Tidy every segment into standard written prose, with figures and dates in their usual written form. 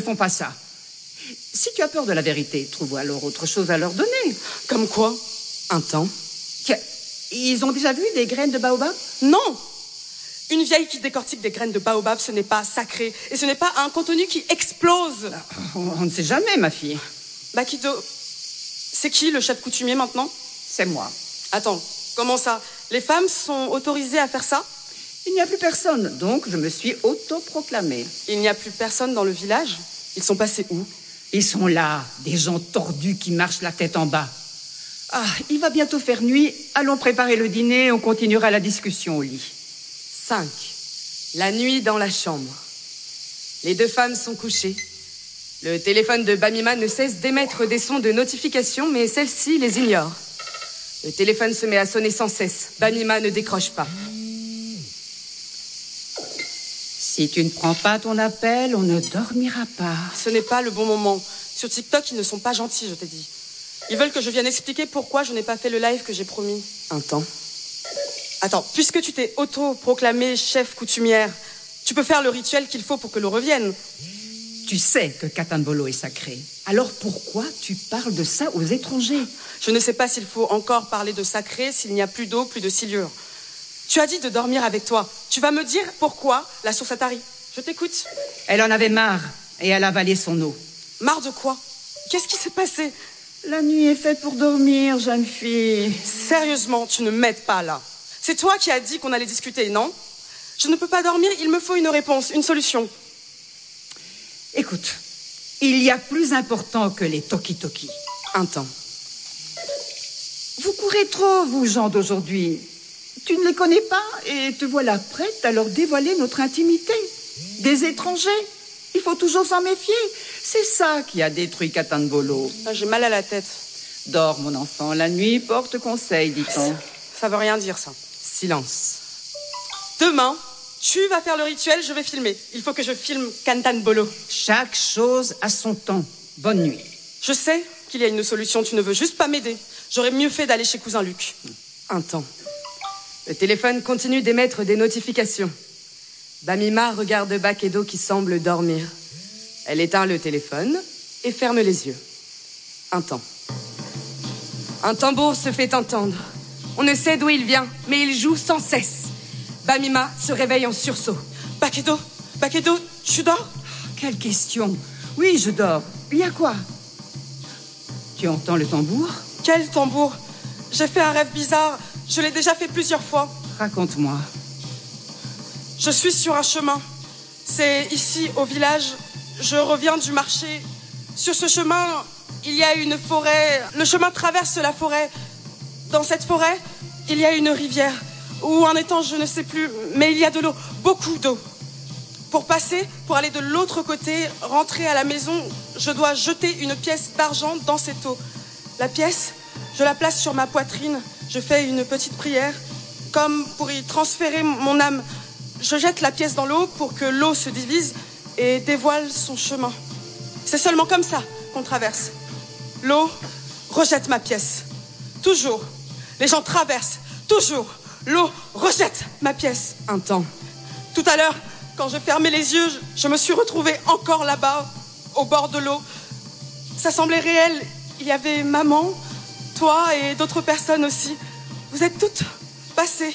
font pas ça. Si tu as peur de la vérité, trouve alors autre chose à leur donner. Comme quoi? Un temps. Ils ont déjà vu des graines de baobab? Non! Une vieille qui décortique des graines de baobab, ce n'est pas sacré. Et ce n'est pas un contenu qui explose. On ne sait jamais, ma fille. Bakido, c'est qui le chef coutumier maintenant? C'est moi. Attends, comment ça? Les femmes sont autorisées à faire ça? Il n'y a plus personne, donc je me suis autoproclamée. Il n'y a plus personne dans le village? Ils sont passés où? Ils sont là, des gens tordus qui marchent la tête en bas. Ah, il va bientôt faire nuit. Allons préparer le dîner, on continuera la discussion au lit. 5. La nuit dans la chambre. Les deux femmes sont couchées. Le téléphone de Bamima ne cesse d'émettre des sons de notification, mais celle-ci les ignore. Le téléphone se met à sonner sans cesse. Bamima ne décroche pas. Si tu ne prends pas ton appel, on ne dormira pas. Ce n'est pas le bon moment. Sur TikTok, ils ne sont pas gentils, je t'ai dit. Ils veulent que je vienne expliquer pourquoi je n'ai pas fait le live que j'ai promis. Un temps. Attends, puisque tu t'es auto-proclamée chef coutumière, tu peux faire le rituel qu'il faut pour que l'eau revienne. Tu sais que Katanbolo est sacré. Alors pourquoi tu parles de ça aux étrangers? Je ne sais pas s'il faut encore parler de sacré s'il n'y a plus d'eau, plus de silure. Tu as dit de dormir avec toi. Tu vas me dire pourquoi la source a tari. Je t'écoute. Elle en avait marre et elle a avalé son eau. Marre de quoi? Qu'est-ce qui s'est passé? La nuit est faite pour dormir, jeune fille. Sérieusement, tu ne m'aides pas là. C'est toi qui as dit qu'on allait discuter, non? Je ne peux pas dormir, il me faut une réponse, une solution. Écoute, il y a plus important que les toki-toki. Un temps. Vous courez trop, vous, gens d'aujourd'hui. Tu ne les connais pas et te voilà prête à leur dévoiler notre intimité. Des étrangers. Il faut toujours s'en méfier. C'est ça qui a détruit Katanbolo. Ah, j'ai mal à la tête. Dors, mon enfant. La nuit porte conseil, dit-on. Ça veut rien dire, ça. Silence. Demain, tu vas faire le rituel, je vais filmer. Il faut que je filme Katanbolo. Chaque chose a son temps. Bonne nuit. Je sais qu'il y a une solution, tu ne veux juste pas m'aider. J'aurais mieux fait d'aller chez cousin Luc. Un temps. Le téléphone continue d'émettre des notifications. Bamima regarde Bakedo qui semble dormir. Elle éteint le téléphone et ferme les yeux. Un temps. Un tambour se fait entendre. On ne sait d'où il vient, mais il joue sans cesse. Bamima se réveille en sursaut. Bakedo, tu dors? Quelle question. Oui, je dors. Il y a quoi? Tu entends le tambour? Quel tambour? J'ai fait un rêve bizarre. Je l'ai déjà fait plusieurs fois. Raconte-moi. Je suis sur un chemin. C'est ici, au village. Je reviens du marché. Sur ce chemin, il y a une forêt. Le chemin traverse la forêt. Dans cette forêt, il y a une rivière. Ou un étang, je ne sais plus. Mais il y a de l'eau. Beaucoup d'eau. Pour passer, pour aller de l'autre côté, rentrer à la maison, je dois jeter une pièce d'argent dans cette eau. La pièce, je la place sur ma poitrine. Je fais une petite prière, comme pour y transférer mon âme. Je jette la pièce dans l'eau pour que l'eau se divise et dévoile son chemin. C'est seulement comme ça qu'on traverse. L'eau rejette ma pièce. Toujours. Les gens traversent. Toujours. L'eau rejette ma pièce. Un temps. Tout à l'heure, quand je fermais les yeux, je me suis retrouvée encore là-bas, au bord de l'eau. Ça semblait réel. Il y avait maman, toi et d'autres personnes aussi. Vous êtes toutes passées.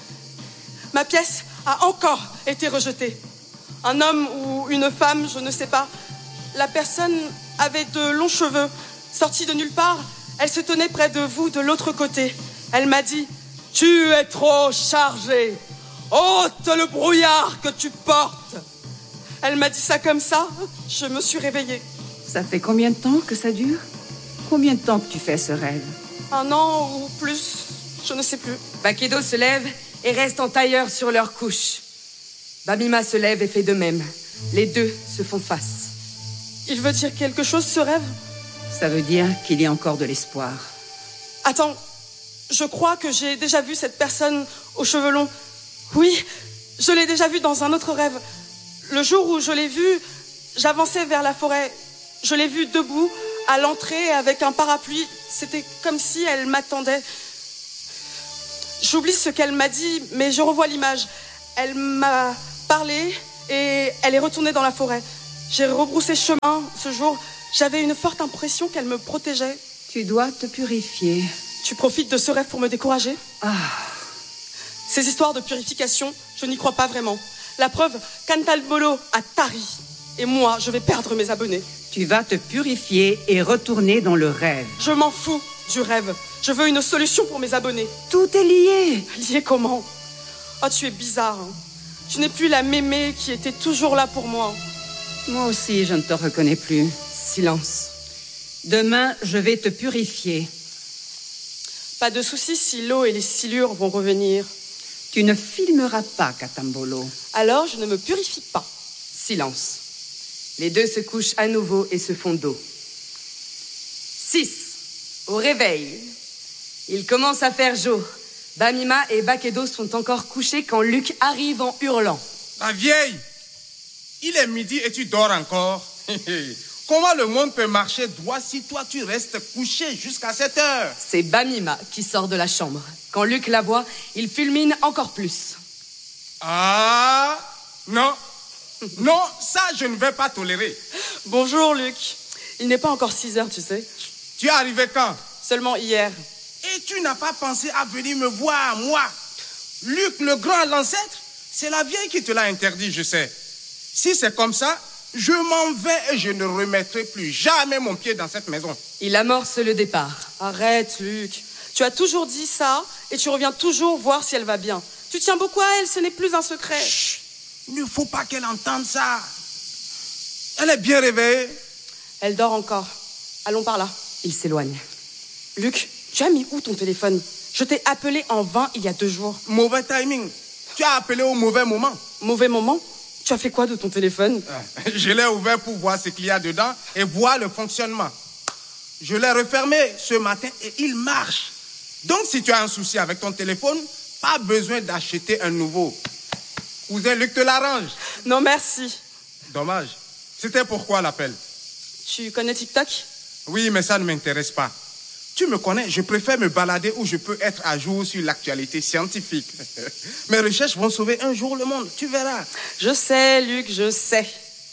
Ma pièce a encore été rejetée. Un homme ou une femme, je ne sais pas. La personne avait de longs cheveux, sortis de nulle part. Elle se tenait près de vous de l'autre côté. Elle m'a dit « Tu es trop chargé. Ôte le brouillard que tu portes. » Elle m'a dit ça comme ça. Je me suis réveillée. Ça fait combien de temps que ça dure? Combien de temps que tu fais ce rêve? 1 an ou plus, je ne sais plus. Bakedo se lève et reste en tailleur sur leur couche. Bamima se lève et fait de même. Les deux se font face. Il veut dire quelque chose, ce rêve? Ça veut dire qu'il y a encore de l'espoir. Attends, je crois que j'ai déjà vu cette personne aux cheveux longs. Oui, je l'ai déjà vue dans un autre rêve. Le jour où je l'ai vue, j'avançais vers la forêt. Je l'ai vue debout, à l'entrée, avec un parapluie. C'était comme si elle m'attendait. J'oublie ce qu'elle m'a dit, mais je revois l'image. Elle m'a parlé et elle est retournée dans la forêt. J'ai rebroussé chemin ce jour. J'avais une forte impression qu'elle me protégeait. Tu dois te purifier. Tu profites de ce rêve pour me décourager? Ces histoires de purification, je n'y crois pas vraiment. La preuve, Cantalbolo a tari. Et moi, je vais perdre mes abonnés. Tu vas te purifier et retourner dans le rêve. Je m'en fous du rêve. Je veux une solution pour mes abonnés. Tout est lié. Lié comment? Oh, tu es bizarre. Hein. Tu n'es plus la mémé qui était toujours là pour moi. Moi aussi, je ne te reconnais plus. Silence. Demain, je vais te purifier. Pas de souci si l'eau et les silures vont revenir. Tu ne filmeras pas, Katambolo. Alors, je ne me purifie pas. Silence. Les deux se couchent à nouveau et se font dos. 6. Au réveil. Il commence à faire jour. Bamima et Bakedo sont encore couchés quand Luc arrive en hurlant. La vieille, il est midi et tu dors encore. Comment le monde peut marcher droit si toi tu restes couché jusqu'à 7 heures? C'est Bamima qui sort de la chambre. Quand Luc la voit, il fulmine encore plus. Ah, non. Non, ça je ne vais pas tolérer. Bonjour Luc. Il n'est pas encore 6 heures, tu sais. Tu es arrivé quand? Seulement hier. Et tu n'as pas pensé à venir me voir, moi? Luc, le grand, l'ancêtre, c'est la vieille qui te l'a interdit, je sais. Si c'est comme ça, je m'en vais et je ne remettrai plus jamais mon pied dans cette maison. Il amorce le départ. Arrête, Luc. Tu as toujours dit ça et tu reviens toujours voir si elle va bien. Tu tiens beaucoup à elle, ce n'est plus un secret. Chut, il ne faut pas qu'elle entende ça. Elle est bien réveillée. Elle dort encore. Allons par là. Il s'éloigne. Luc, tu as mis où ton téléphone? Je t'ai appelé en vain il y a 2 jours. Mauvais timing. Tu as appelé au mauvais moment. Mauvais moment? Tu as fait quoi de ton téléphone? Je l'ai ouvert pour voir ce qu'il y a dedans et voir le fonctionnement. Je l'ai refermé ce matin et il marche. Donc si tu as un souci avec ton téléphone, pas besoin d'acheter un nouveau. Cousin Luc te l'arrange. Non, merci. Dommage. C'était pourquoi l'appel? Tu connais TikTok? Oui, mais ça ne m'intéresse pas. Tu me connais, je préfère me balader où je peux être à jour sur l'actualité scientifique. Mes recherches vont sauver un jour le monde, tu verras. Je sais, Luc, je sais.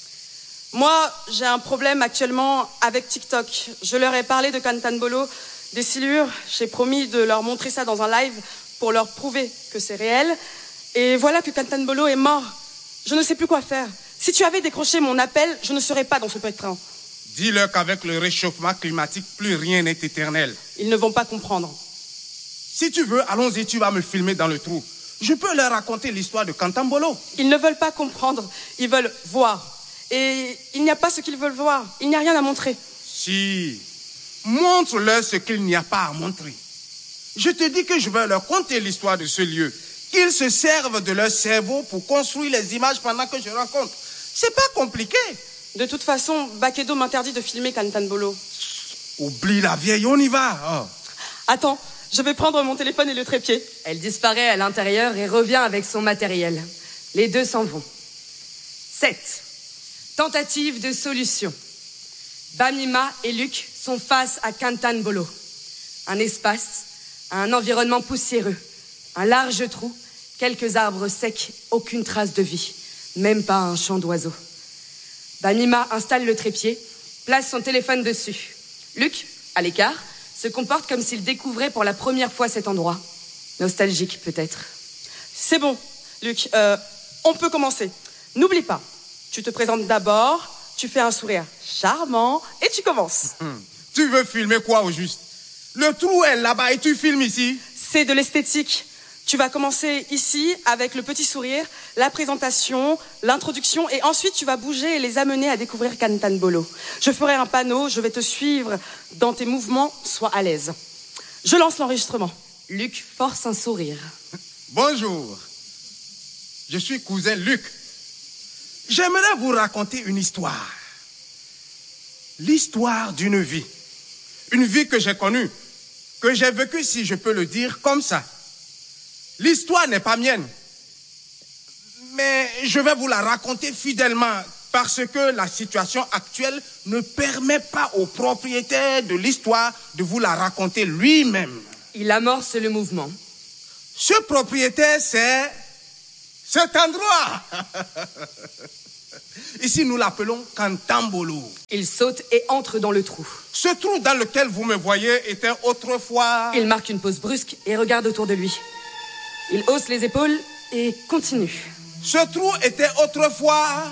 Moi, j'ai un problème actuellement avec TikTok. Je leur ai parlé de Cantalbolo, des silures. J'ai promis de leur montrer ça dans un live pour leur prouver que c'est réel. Et voilà que Cantalbolo est mort. Je ne sais plus quoi faire. Si tu avais décroché mon appel, je ne serais pas dans ce pétrin. Dis-leur qu'avec le réchauffement climatique, plus rien n'est éternel. Ils ne vont pas comprendre. Si tu veux, allons-y, tu vas me filmer dans le trou. Je peux leur raconter l'histoire de Cantalbolo. Ils ne veulent pas comprendre, ils veulent voir. Et il n'y a pas ce qu'ils veulent voir, il n'y a rien à montrer. Si, montre-leur ce qu'il n'y a pas à montrer. Je te dis que je vais leur conter l'histoire de ce lieu. Qu'ils se servent de leur cerveau pour construire les images pendant que je raconte. C'est pas compliqué. De toute façon, Bakedo m'interdit de filmer Cantalbolo. Oublie la vieille, on y va. Oh. Attends, je vais prendre mon téléphone et le trépied. Elle disparaît à l'intérieur et revient avec son matériel. Les deux s'en vont. 7. Tentative de solution. Bamima et Luc sont face à Cantalbolo. Un espace, un environnement poussiéreux, un large trou, quelques arbres secs, aucune trace de vie, même pas un chant d'oiseaux. Bamima installe le trépied, place son téléphone dessus. Luc, à l'écart, se comporte comme s'il découvrait pour la première fois cet endroit. Nostalgique, peut-être. C'est bon, Luc, on peut commencer. N'oublie pas, tu te présentes d'abord, tu fais un sourire charmant et tu commences. Tu veux filmer quoi au juste? Le trou est là-bas et tu filmes ici? C'est de l'esthétique. Tu vas commencer ici avec le petit sourire, la présentation, l'introduction et ensuite tu vas bouger et les amener à découvrir Cantalbolo. Je ferai un panneau, je vais te suivre dans tes mouvements, sois à l'aise. Je lance l'enregistrement. Luc force un sourire. Bonjour, je suis cousin Luc. J'aimerais vous raconter une histoire. L'histoire d'une vie. Une vie que j'ai connue, que j'ai vécue, si je peux le dire, comme ça. L'histoire n'est pas mienne, mais je vais vous la raconter fidèlement parce que la situation actuelle ne permet pas au propriétaire de l'histoire de vous la raconter lui-même. Il amorce le mouvement. Ce propriétaire, c'est cet endroit. Ici, nous l'appelons Cantambolo. Il saute et entre dans le trou. Ce trou dans lequel vous me voyez était autrefois... Il marque une pause brusque et regarde autour de lui. Il hausse les épaules et continue. Ce trou était autrefois...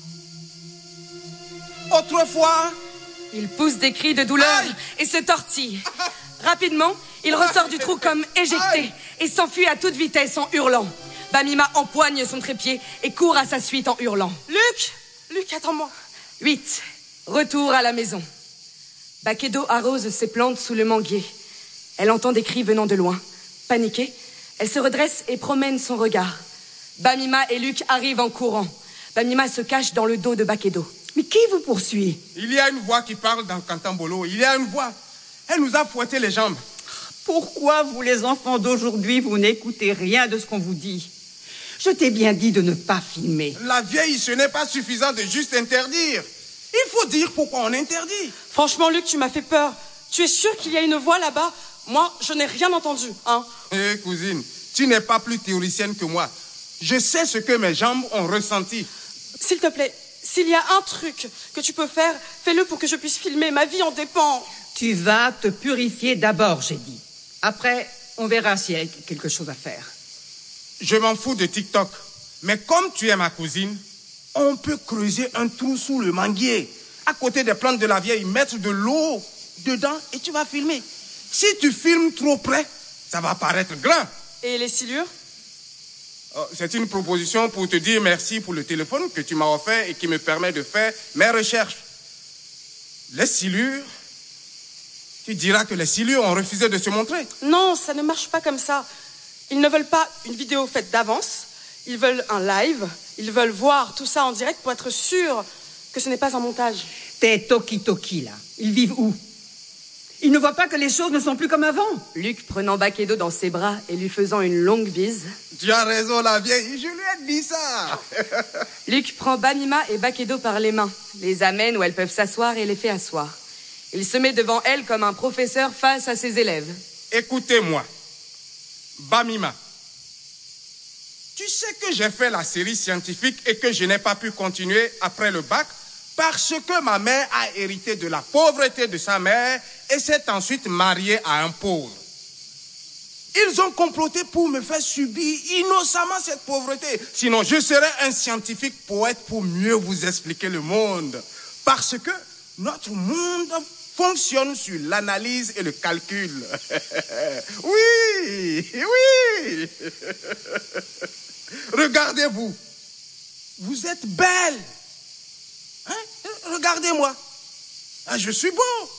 Autrefois... Il pousse des cris de douleur Aïe! Et se tortille. Rapidement, il ressort du trou comme éjecté Aïe! et s'enfuit à toute vitesse en hurlant. Bamima empoigne son trépied et court à sa suite en hurlant. Luc, attends-moi. 8. Retour à la maison. Bakedo arrose ses plantes sous le manguier. Elle entend des cris venant de loin. Paniquée, elle se redresse et promène son regard. Bamima et Luc arrivent en courant. Bamima se cache dans le dos de Bakedo. Mais qui vous poursuit? Il y a une voix qui parle dans Cantambolo. Il y a une voix. Elle nous a fouetté les jambes. Pourquoi, vous les enfants d'aujourd'hui, vous n'écoutez rien de ce qu'on vous dit? Je t'ai bien dit de ne pas filmer. La vieille, ce n'est pas suffisant de juste interdire. Il faut dire pourquoi on interdit. Franchement, Luc, tu m'as fait peur. Tu es sûr qu'il y a une voix là-bas? Moi, je n'ai rien entendu, hein. Eh, cousine, tu n'es pas plus théoricienne que moi. Je sais ce que mes jambes ont ressenti. S'il te plaît, s'il y a un truc que tu peux faire, fais-le pour que je puisse filmer. Ma vie en dépend. Tu vas te purifier d'abord, j'ai dit. Après, on verra s'il y a quelque chose à faire. Je m'en fous de TikTok. Mais comme tu es ma cousine, on peut creuser un trou sous le manguier, à côté des plantes de la vieille, mettre de l'eau dedans et tu vas filmer. Si tu filmes trop près, ça va paraître grand. Et les silures? Oh, c'est une proposition pour te dire merci pour le téléphone que tu m'as offert et qui me permet de faire mes recherches. Les silures, tu diras que les silures ont refusé de se montrer. Non, ça ne marche pas comme ça. Ils ne veulent pas une vidéo faite d'avance. Ils veulent un live. Ils veulent voir tout ça en direct pour être sûrs que ce n'est pas un montage. Tes toki-toki, là, ils vivent où? Ils ne voient pas que les choses ne sont plus comme avant. Luc prenant Bakedo dans ses bras et lui faisant une longue bise. Tu as raison, la vieille, je lui ai dit ça. Luc prend Bamima et Bakedo par les mains, les amène où elles peuvent s'asseoir et les fait asseoir. Il se met devant elles comme un professeur face à ses élèves. Écoutez-moi, Bamima, tu sais que j'ai fait la série scientifique et que je n'ai pas pu continuer après le bac parce que ma mère a hérité de la pauvreté de sa mère et s'est ensuite mariée à un pauvre. Ils ont comploté pour me faire subir innocemment cette pauvreté. Sinon, je serais un scientifique poète pour mieux vous expliquer le monde. Parce que notre monde fonctionne sur l'analyse et le calcul. Oui, oui. Regardez-vous. Vous êtes belle. Hein? Regardez-moi. Ah, je suis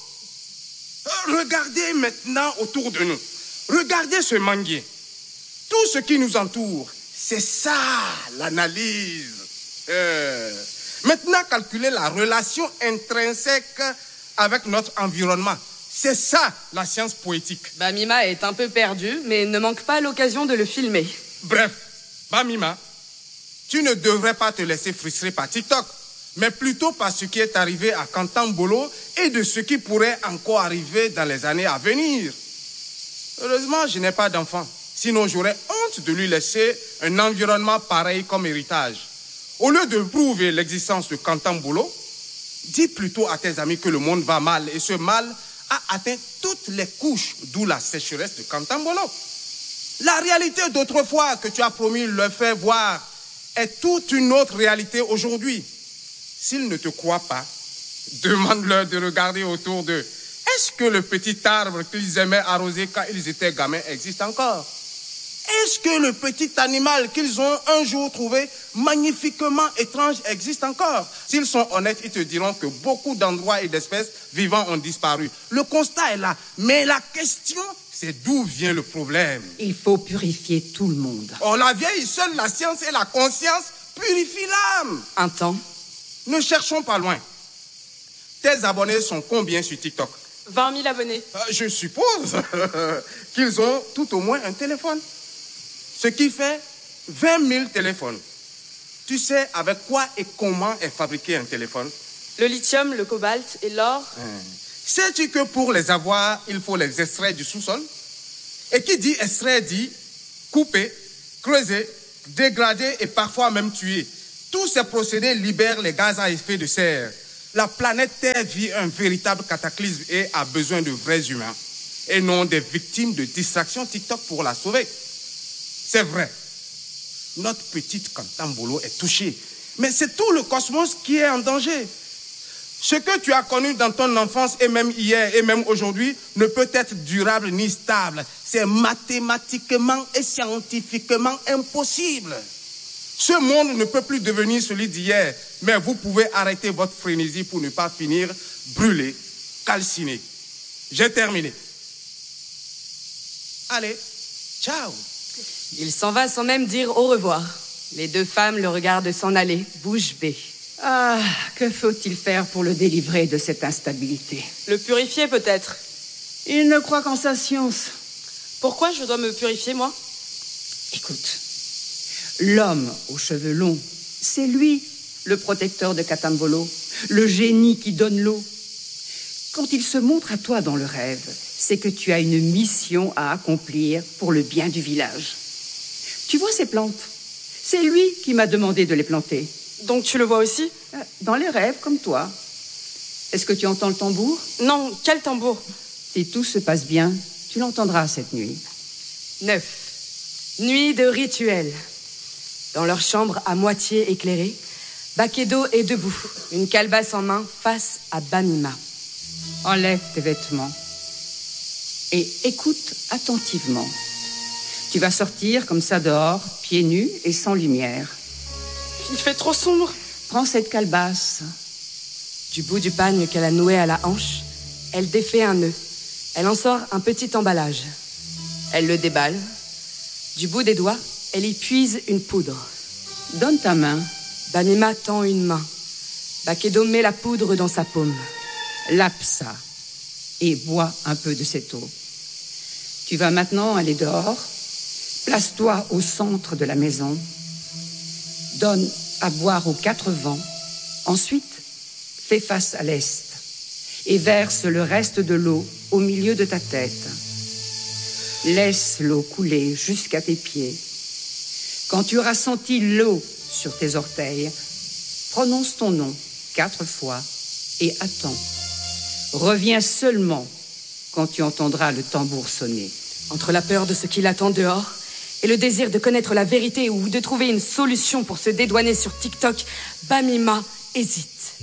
beau. Regardez maintenant autour de nous. Regardez ce manguier. Tout ce qui nous entoure, c'est ça l'analyse. Maintenant, calculer la relation intrinsèque avec notre environnement. C'est ça la science poétique. Bamima est un peu perdue, mais ne manque pas l'occasion de le filmer. Bref, Bamima, tu ne devrais pas te laisser frustrer par TikTok, mais plutôt par ce qui est arrivé à Cantambolo et de ce qui pourrait encore arriver dans les années à venir. Heureusement, je n'ai pas d'enfant. Sinon, j'aurais honte de lui laisser un environnement pareil comme héritage. Au lieu de prouver l'existence de Cantambolo, dis plutôt à tes amis que le monde va mal et ce mal a atteint toutes les couches, d'où la sécheresse de Cantambolo. La réalité d'autrefois que tu as promis leur faire voir est toute une autre réalité aujourd'hui. S'ils ne te croient pas, demande-leur de regarder autour d'eux. Est-ce que le petit arbre qu'ils aimaient arroser quand ils étaient gamins existe encore? Est-ce que le petit animal qu'ils ont un jour trouvé magnifiquement étrange existe encore? S'ils sont honnêtes, ils te diront que beaucoup d'endroits et d'espèces vivantes ont disparu. Le constat est là. Mais la question, c'est d'où vient le problème? Il faut purifier tout le monde. Oh, la vieille, seule la science et la conscience purifient l'âme. Un temps. Ne cherchons pas loin. Tes abonnés sont combien sur TikTok? 20 000 abonnés. Je suppose qu'ils ont tout au moins un téléphone. Ce qui fait 20 000 téléphones. Tu sais avec quoi et comment est fabriqué un téléphone? Le lithium, le cobalt et l'or. Sais-tu que pour les avoir, il faut les extraire du sous-sol? Et qui dit extraire dit couper, creuser, dégrader et parfois même tuer. Tous ces procédés libèrent les gaz à effet de serre. La planète Terre vit un véritable cataclysme et a besoin de vrais humains, et non des victimes de distractions TikTok pour la sauver. C'est vrai, notre petite Cantambolo est touchée, mais c'est tout le cosmos qui est en danger. Ce que tu as connu dans ton enfance, et même hier, et même aujourd'hui, ne peut être durable ni stable. C'est mathématiquement et scientifiquement impossible. Ce monde ne peut plus devenir celui d'hier, mais vous pouvez arrêter votre frénésie pour ne pas finir brûlé, calciné. J'ai terminé. Allez, ciao. Il s'en va sans même dire au revoir. Les deux femmes le regardent s'en aller, bouche bée. Ah, que faut-il faire pour le délivrer de cette instabilité? Le purifier peut-être. Il ne croit qu'en sa science. Pourquoi je dois me purifier, moi? Écoute, l'homme aux cheveux longs, c'est lui, le protecteur de Catambolo, le génie qui donne l'eau. Quand il se montre à toi dans le rêve, c'est que tu as une mission à accomplir pour le bien du village. Tu vois ces plantes? C'est lui qui m'a demandé de les planter. Donc tu le vois aussi? Dans les rêves, comme toi. Est-ce que tu entends le tambour? Non, quel tambour? Si tout se passe bien, tu l'entendras cette nuit. 9. Nuit de rituel. Dans leur chambre à moitié éclairée, Bakedo est debout, une calebasse en main, face à Bamima. Enlève tes vêtements et écoute attentivement. Tu vas sortir comme ça dehors, pieds nus et sans lumière. Il fait trop sombre. Prends cette calebasse. Du bout du pagne qu'elle a noué à la hanche, elle défait un nœud. Elle en sort un petit emballage. Elle le déballe. Du bout des doigts, elle y puise une poudre. Donne ta main. Bamima tend une main. Bakedo met la poudre dans sa paume. Lape ça et bois un peu de cette eau. Tu vas maintenant aller dehors. Place-toi au centre de la maison. Donne à boire aux 4 vents. Ensuite, fais face à l'est et verse le reste de l'eau au milieu de ta tête. Laisse l'eau couler jusqu'à tes pieds. Quand tu auras senti l'eau sur tes orteils, prononce ton nom 4 fois et attends. Reviens seulement quand tu entendras le tambour sonner. Entre la peur de ce qui l'attend dehors et le désir de connaître la vérité ou de trouver une solution pour se dédouaner sur TikTok, Bamima hésite.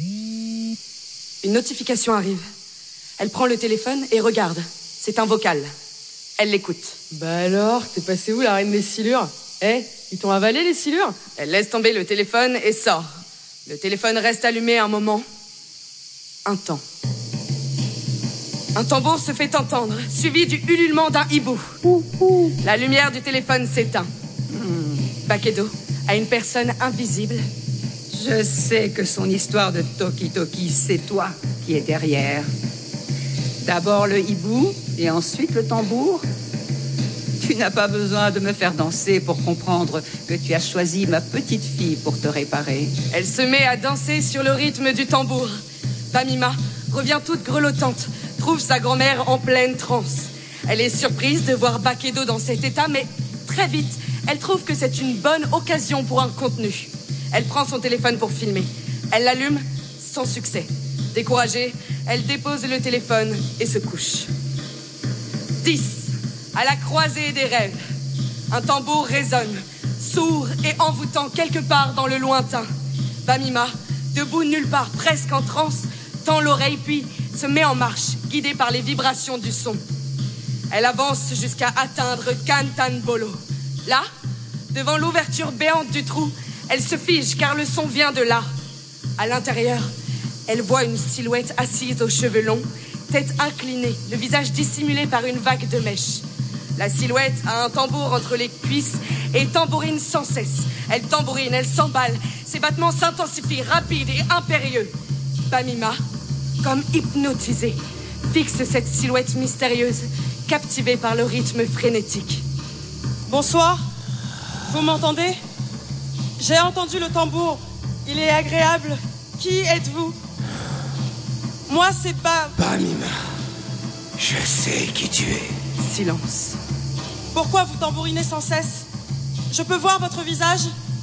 Une notification arrive. Elle prend le téléphone et regarde. C'est un vocal. Elle l'écoute. Bah alors, t'es passé où la reine des silures? Ils t'ont avalé les silures? Elle laisse tomber le téléphone et sort. Le téléphone reste allumé un moment. Un temps. Un tambour se fait entendre, suivi du ululement d'un hibou. La lumière du téléphone s'éteint. Bakedo a une personne invisible. Je sais que son histoire de Toki-Toki, c'est toi qui es derrière. D'abord le hibou et ensuite le tambour. Tu n'as pas besoin de me faire danser pour comprendre que tu as choisi ma petite fille pour te réparer. Elle se met à danser sur le rythme du tambour. Bamima revient toute grelottante, trouve sa grand-mère en pleine transe. Elle est surprise de voir Bakedo dans cet état, mais très vite, elle trouve que c'est une bonne occasion pour un contenu. Elle prend son téléphone pour filmer. Elle l'allume sans succès. Découragée, elle dépose le téléphone et se couche. 10. À la croisée des rêves. Un tambour résonne, sourd et envoûtant quelque part dans le lointain. Bamima, debout nulle part, presque en transe, tend l'oreille puis se met en marche, guidée par les vibrations du son. Elle avance jusqu'à atteindre Cantambolo. Là, devant l'ouverture béante du trou, elle se fige car le son vient de là. À l'intérieur, elle voit une silhouette assise aux cheveux longs, tête inclinée, le visage dissimulé par une vague de mèches. La silhouette a un tambour entre les cuisses et tambourine sans cesse. Elle tambourine, elle s'emballe. Ses battements s'intensifient, rapides et impérieux. Bamima, comme hypnotisée, fixe cette silhouette mystérieuse, captivée par le rythme frénétique. Bonsoir, vous m'entendez? J'ai entendu le tambour, il est agréable. Qui êtes-vous? Moi, c'est pas... Bamima, je sais qui tu es. Silence. Pourquoi vous tambourinez sans cesse? Je peux voir votre visage?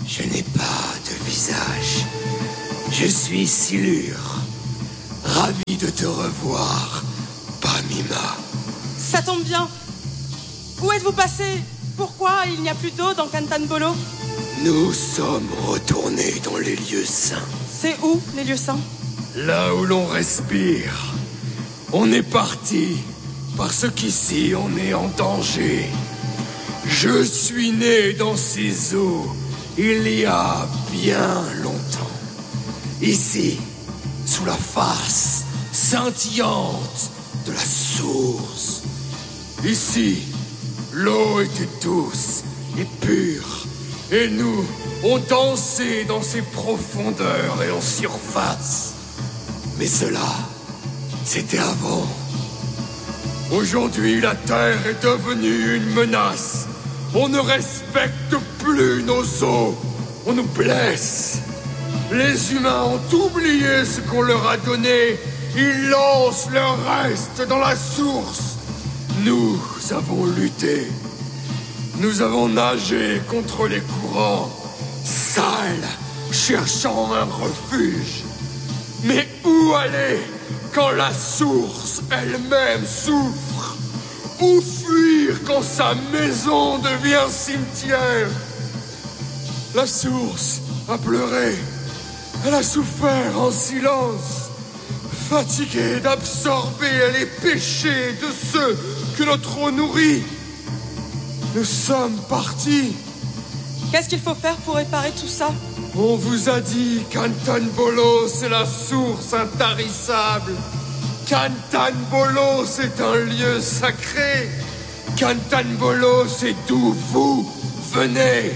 Je n'ai pas de visage. Je suis Silure. Ravi de te revoir, Bamima. Ça tombe bien. Où êtes-vous passé? Pourquoi il n'y a plus d'eau dans Cantanbolo? Nous sommes retournés dans les lieux saints. C'est où, les lieux saints? Là où l'on respire. On est parti, parce qu'ici on est en danger. Je suis né dans ces eaux, il y a bien longtemps. Ici, sous la face scintillante de la source. Ici, l'eau était douce et pure, et nous, on dansait dans ses profondeurs et en surface. Mais cela, c'était avant. Aujourd'hui, la Terre est devenue une menace. On ne respecte plus nos eaux. On nous blesse. Les humains ont oublié ce qu'on leur a donné. Ils lancent leur reste dans la source. Nous avons lutté. Nous avons nagé contre les courants, sales, cherchant un refuge. Mais où aller quand la source elle-même souffre? Où fuir quand sa maison devient cimetière? La source a pleuré. Elle a souffert en silence, fatiguée d'absorber les péchés de ceux que notre eau nourrit. Nous sommes partis. Qu'est-ce qu'il faut faire pour réparer tout ça? On vous a dit Cantanbolo, c'est la source intarissable. Cantanbolo, c'est un lieu sacré. Cantanbolo, c'est d'où vous venez.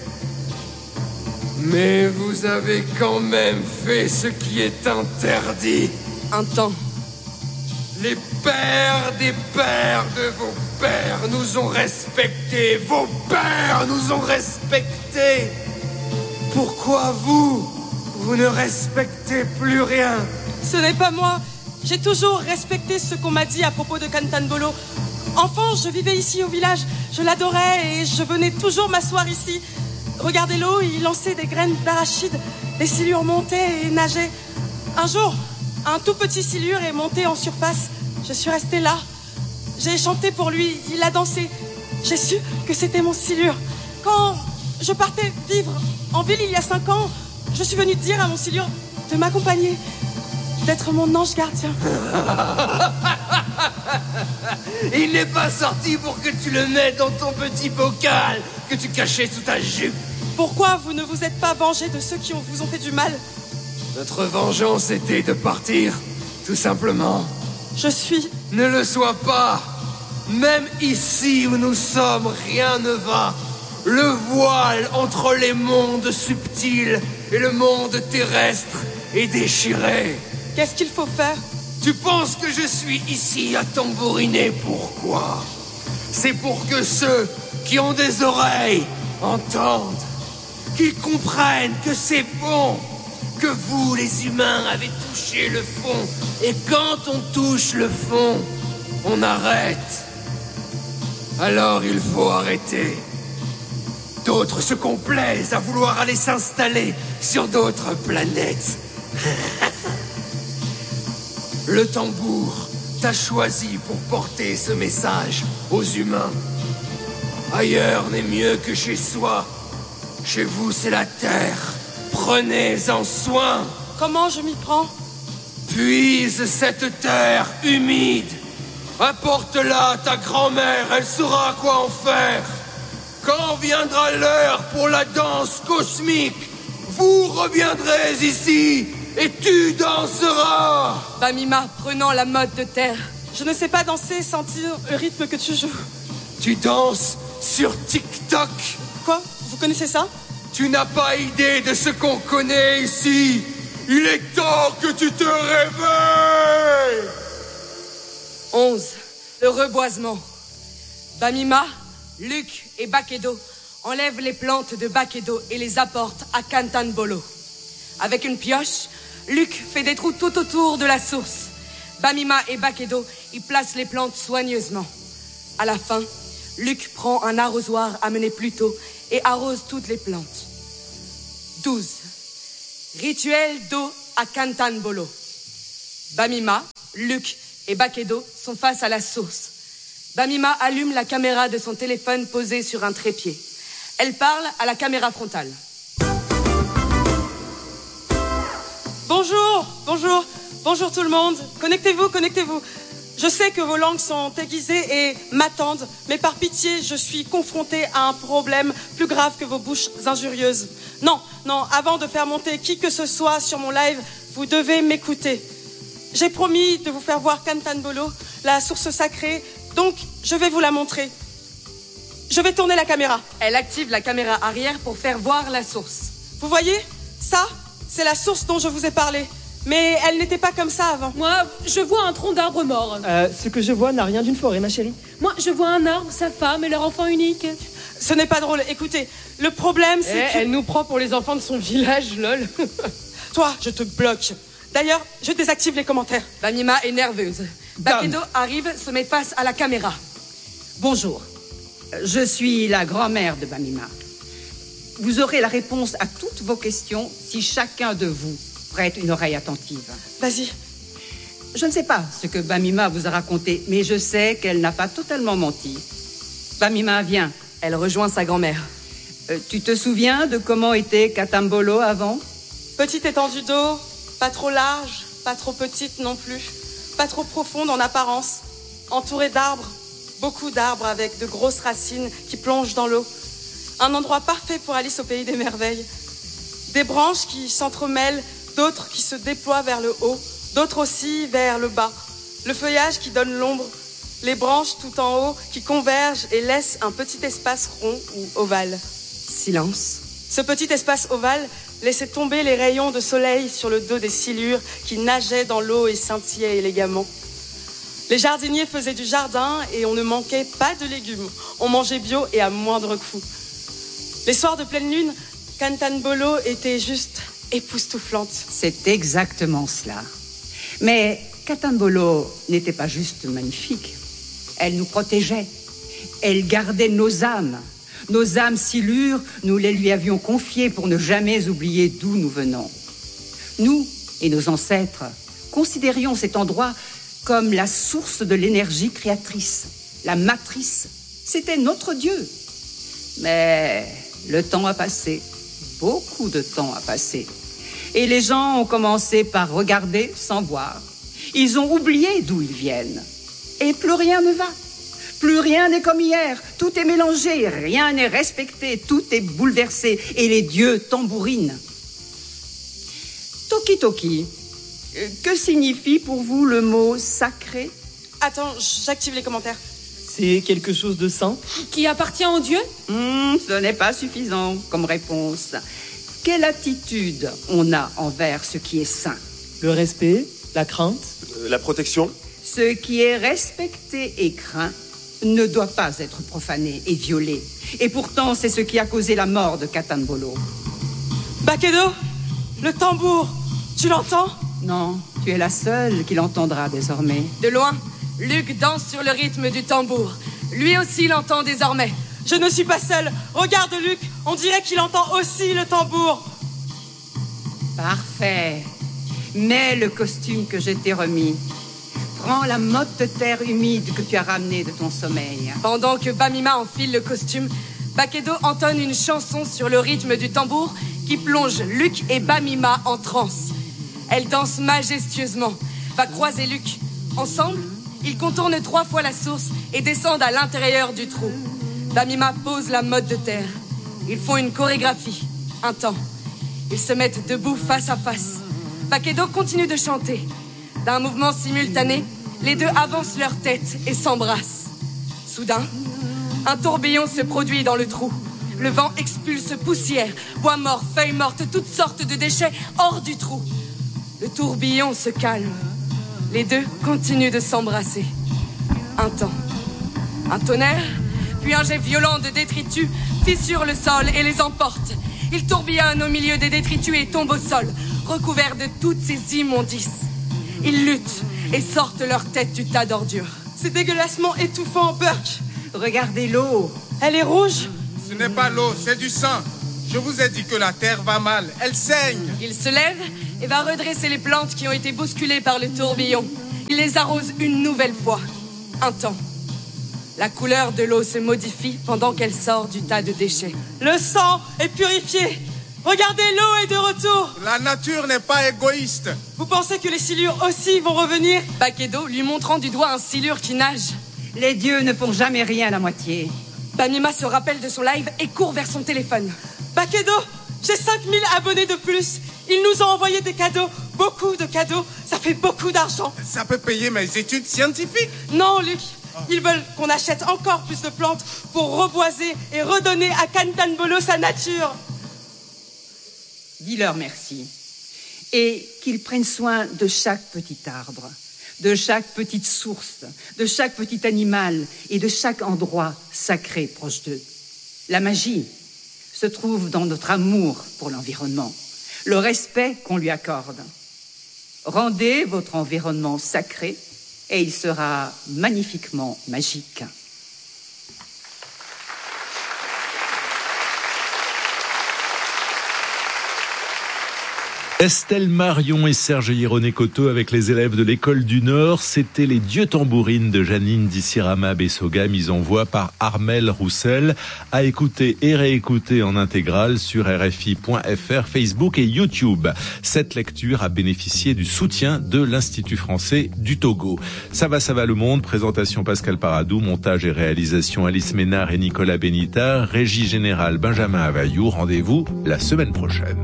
Mais vous avez quand même fait ce qui est interdit. Un temps. Les pères des pères de vos pères nous ont respectés. Vos pères nous ont respectés. Pourquoi vous ne respectez plus rien? Ce n'est pas moi. J'ai toujours respecté ce qu'on m'a dit à propos de Cantanbolo. Enfant, je vivais ici au village. Je l'adorais et je venais toujours m'asseoir ici. Regardez l'eau, il lançait des graines d'arachide. Les silures montaient et nageaient. Un jour, un tout petit silure est monté en surface. Je suis restée là. J'ai chanté pour lui, il a dansé. J'ai su que c'était mon silure. Quand je partais vivre en ville il y a 5 ans, je suis venue dire à mon silure de m'accompagner, d'être mon ange gardien. Il n'est pas sorti pour que tu le mettes dans ton petit bocal que tu cachais sous ta jupe. Pourquoi vous ne vous êtes pas vengé de ceux qui vous ont fait du mal? Notre vengeance était de partir, tout simplement. Je suis... Ne le sois pas. Même ici où nous sommes, rien ne va. Le voile entre les mondes subtils et le monde terrestre est déchiré. Qu'est-ce qu'il faut faire? Tu penses que je suis ici à tambouriner? Pourquoi? C'est pour que ceux qui ont des oreilles entendent, qu'ils comprennent que c'est bon, que vous, les humains, avez touché le fond. Et quand on touche le fond, on arrête. Alors il faut arrêter. D'autres se complaisent à vouloir aller s'installer sur d'autres planètes. Le tambour t'a choisi pour porter ce message aux humains. Ailleurs n'est mieux que chez soi. Chez vous, c'est la terre. Prenez-en soin. Comment je m'y prends? Puise cette terre humide. Apporte-la à ta grand-mère, elle saura quoi en faire. Quand viendra l'heure pour la danse cosmique, vous reviendrez ici et tu danseras. Bamima prenant la mode de terre. Je ne sais pas danser, sentir le rythme que tu joues. Tu danses sur TikTok. Quoi? Vous connaissez ça? Tu n'as pas idée de ce qu'on connaît ici. Il est temps que tu te réveilles. 11. Le reboisement. Bamima, Luc et Bakedo enlèvent les plantes de Bakedo et les apportent à Cantanbolo. Avec une pioche, Luc fait des trous tout autour de la source. Bamima et Bakedo y placent les plantes soigneusement. À la fin, Luc prend un arrosoir amené plus tôt et arrose toutes les plantes. 12. Rituel d'eau à Cantanbolo. Bamima, Luc et Bakedo sont face à la source. Bamima allume la caméra de son téléphone posée sur un trépied. Elle parle à la caméra frontale. Bonjour tout le monde. Connectez-vous. Je sais que vos langues sont aiguisées et m'attendent, mais par pitié, je suis confrontée à un problème plus grave que vos bouches injurieuses. Non, avant de faire monter qui que ce soit sur mon live, vous devez m'écouter. J'ai promis de vous faire voir Cantanbolo, la source sacrée, donc je vais vous la montrer. Je vais tourner la caméra. Elle active la caméra arrière pour faire voir la source. Vous voyez? Ça, c'est la source dont je vous ai parlé. Mais elle n'était pas comme ça avant. Moi, je vois un tronc d'arbre mort. Ce que je vois n'a rien d'une forêt, ma chérie. Moi, je vois un arbre, sa femme et leur enfant unique. Ce n'est pas drôle. Écoutez, le problème, c'est que... Elle nous prend pour les enfants de son village, lol. Toi, je te bloque. D'ailleurs, je désactive les commentaires. Bamima est nerveuse. Bakedo arrive, se met face à la caméra. Bonjour. Je suis la grand-mère de Bamima. Vous aurez la réponse à toutes vos questions si chacun de vous prête une oreille attentive. Vas-y. Je ne sais pas ce que Bamima vous a raconté, mais je sais qu'elle n'a pas totalement menti. Bamima, viens. Elle rejoint sa grand-mère. Tu te souviens de comment était Cantanbolo avant? Petite étendue d'eau, pas trop large, pas trop petite non plus, pas trop profonde en apparence, entourée d'arbres, beaucoup d'arbres avec de grosses racines qui plongent dans l'eau. Un endroit parfait pour Alice au pays des merveilles. Des branches qui s'entremêlent, d'autres qui se déploient vers le haut, d'autres aussi vers le bas. Le feuillage qui donne l'ombre, les branches tout en haut qui convergent et laissent un petit espace rond ou ovale. Silence. Ce petit espace ovale laissait tomber les rayons de soleil sur le dos des silures qui nageaient dans l'eau et scintillaient élégamment. Les jardiniers faisaient du jardin et on ne manquait pas de légumes. On mangeait bio et à moindre coût. Les soirs de pleine lune, Cantanbolo était juste époustouflante. C'est exactement cela. Mais Cantanbolo n'était pas juste magnifique. Elle nous protégeait. Elle gardait nos âmes. Nos âmes silures, nous les lui avions confiées pour ne jamais oublier d'où nous venons. Nous et nos ancêtres considérions cet endroit comme la source de l'énergie créatrice, la matrice. C'était notre Dieu. Mais le temps a passé, beaucoup de temps a passé. Et les gens ont commencé par regarder sans voir. Ils ont oublié d'où ils viennent. Et plus rien ne va. Plus rien n'est comme hier. Tout est mélangé, rien n'est respecté, tout est bouleversé. Et les dieux tambourinent. Toki Toki, que signifie pour vous le mot sacré? Attends, j'active les commentaires. C'est quelque chose de saint. Qui appartient aux dieux? Ce n'est pas suffisant comme réponse. Quelle attitude on a envers ce qui est saint? Le respect, la crainte. La protection. Ce qui est respecté et craint ne doit pas être profané et violé. Et pourtant, c'est ce qui a causé la mort de Cantanbolo. Bakedo, le tambour, tu l'entends? Non, tu es la seule qui l'entendra désormais. De loin, Luc danse sur le rythme du tambour. Lui aussi l'entend désormais. Je ne suis pas seule. Regarde Luc, on dirait qu'il entend aussi le tambour. Parfait. Mets le costume que je t'ai remis. Prends la motte de terre humide que tu as ramenée de ton sommeil. Pendant que Bamima enfile le costume, Bakedo entonne une chanson sur le rythme du tambour qui plonge Luc et Bamima en transe. Elle danse majestueusement, va croiser Luc. Ensemble, ils contournent 3 fois la source et descendent à l'intérieur du trou. Bamima pose la motte de terre. Ils font une chorégraphie, un temps. Ils se mettent debout face à face. Bakedo continue de chanter. D'un mouvement simultané, les deux avancent leur tête et s'embrassent. Soudain, un tourbillon se produit dans le trou. Le vent expulse poussière, bois mort, feuilles mortes, toutes sortes de déchets hors du trou. Le tourbillon se calme. Les deux continuent de s'embrasser. Un temps. Un tonnerre, puis un jet violent de détritus fissure le sol et les emporte. Ils tourbillonnent au milieu des détritus et tombent au sol, recouverts de toutes ces immondices. Ils luttent et sortent leur tête du tas d'ordures. C'est dégueulassement étouffant, Burke. Regardez l'eau. Elle est rouge. Ce n'est pas l'eau, c'est du sang. Je vous ai dit que la terre va mal, elle saigne. Il se lève et va redresser les plantes qui ont été bousculées par le tourbillon. Il les arrose une nouvelle fois. Un temps. La couleur de l'eau se modifie pendant qu'elle sort du tas de déchets. Le sang est purifié. Regardez, l'eau est de retour. La nature n'est pas égoïste. Vous pensez que les silures aussi vont revenir? Bakedo lui montrant du doigt un silure qui nage. Les dieux ne font jamais rien à la moitié. Bamima se rappelle de son live et court vers son téléphone. Bakedo, j'ai 5000 abonnés de plus. Ils nous ont envoyé des cadeaux, beaucoup de cadeaux. Ça fait beaucoup d'argent. Ça peut payer mes études scientifiques. Non, Luc. Ils veulent qu'on achète encore plus de plantes pour reboiser et redonner à Cantanbolo sa nature. Dis-leur merci. Et qu'ils prennent soin de chaque petit arbre, de chaque petite source, de chaque petit animal et de chaque endroit sacré proche d'eux. La magie se trouve dans notre amour pour l'environnement, le respect qu'on lui accorde. Rendez votre environnement sacré et il sera magnifiquement magique. Estelle Marion et Serge Hieroné-Coteau avec les élèves de l'école du Nord. C'était les Dieux tambourines de Janine Dissirama Bessoga, mise en voix par Armel Roussel, à écouter et réécouter en intégrale sur RFI.fr, Facebook et YouTube. Cette lecture a bénéficié du soutien de l'Institut français du Togo. Ça va le monde, présentation Pascal Paradou, montage et réalisation Alice Ménard et Nicolas Benita, régie générale Benjamin Availlou. Rendez-vous la semaine prochaine.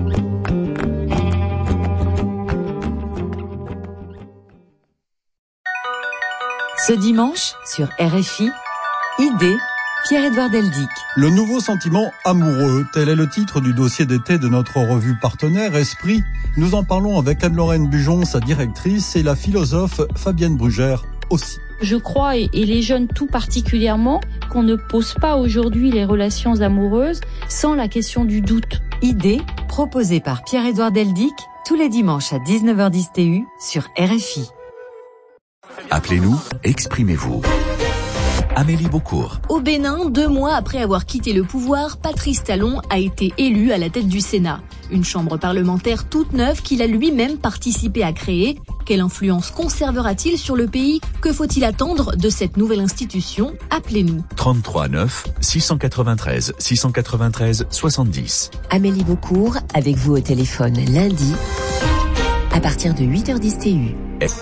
Ce dimanche, sur RFI, Idée, Pierre-Édouard Deldic. Le nouveau sentiment amoureux, tel est le titre du dossier d'été de notre revue partenaire Esprit. Nous en parlons avec Anne-Lorraine Bujon, sa directrice, et la philosophe Fabienne Brugère aussi. Je crois, et les jeunes tout particulièrement, qu'on ne pose pas aujourd'hui les relations amoureuses sans la question du doute. Idée, proposée par Pierre-Édouard Deldic, tous les dimanches à 19h10 TU sur RFI. Appelez-nous, exprimez-vous. Amélie Beaucourt. Au Bénin, 2 mois après avoir quitté le pouvoir, Patrice Talon a été élu à la tête du Sénat. Une chambre parlementaire toute neuve qu'il a lui-même participé à créer. Quelle influence conservera-t-il sur le pays? Que faut-il attendre de cette nouvelle institution? Appelez-nous. 33 9 693 693 70. Amélie Beaucourt, avec vous au téléphone lundi, à partir de 8h10 TU.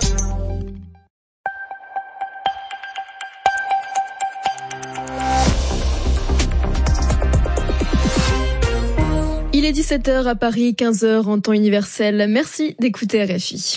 Il est 17h à Paris, 15h en temps universel. Merci d'écouter RFI.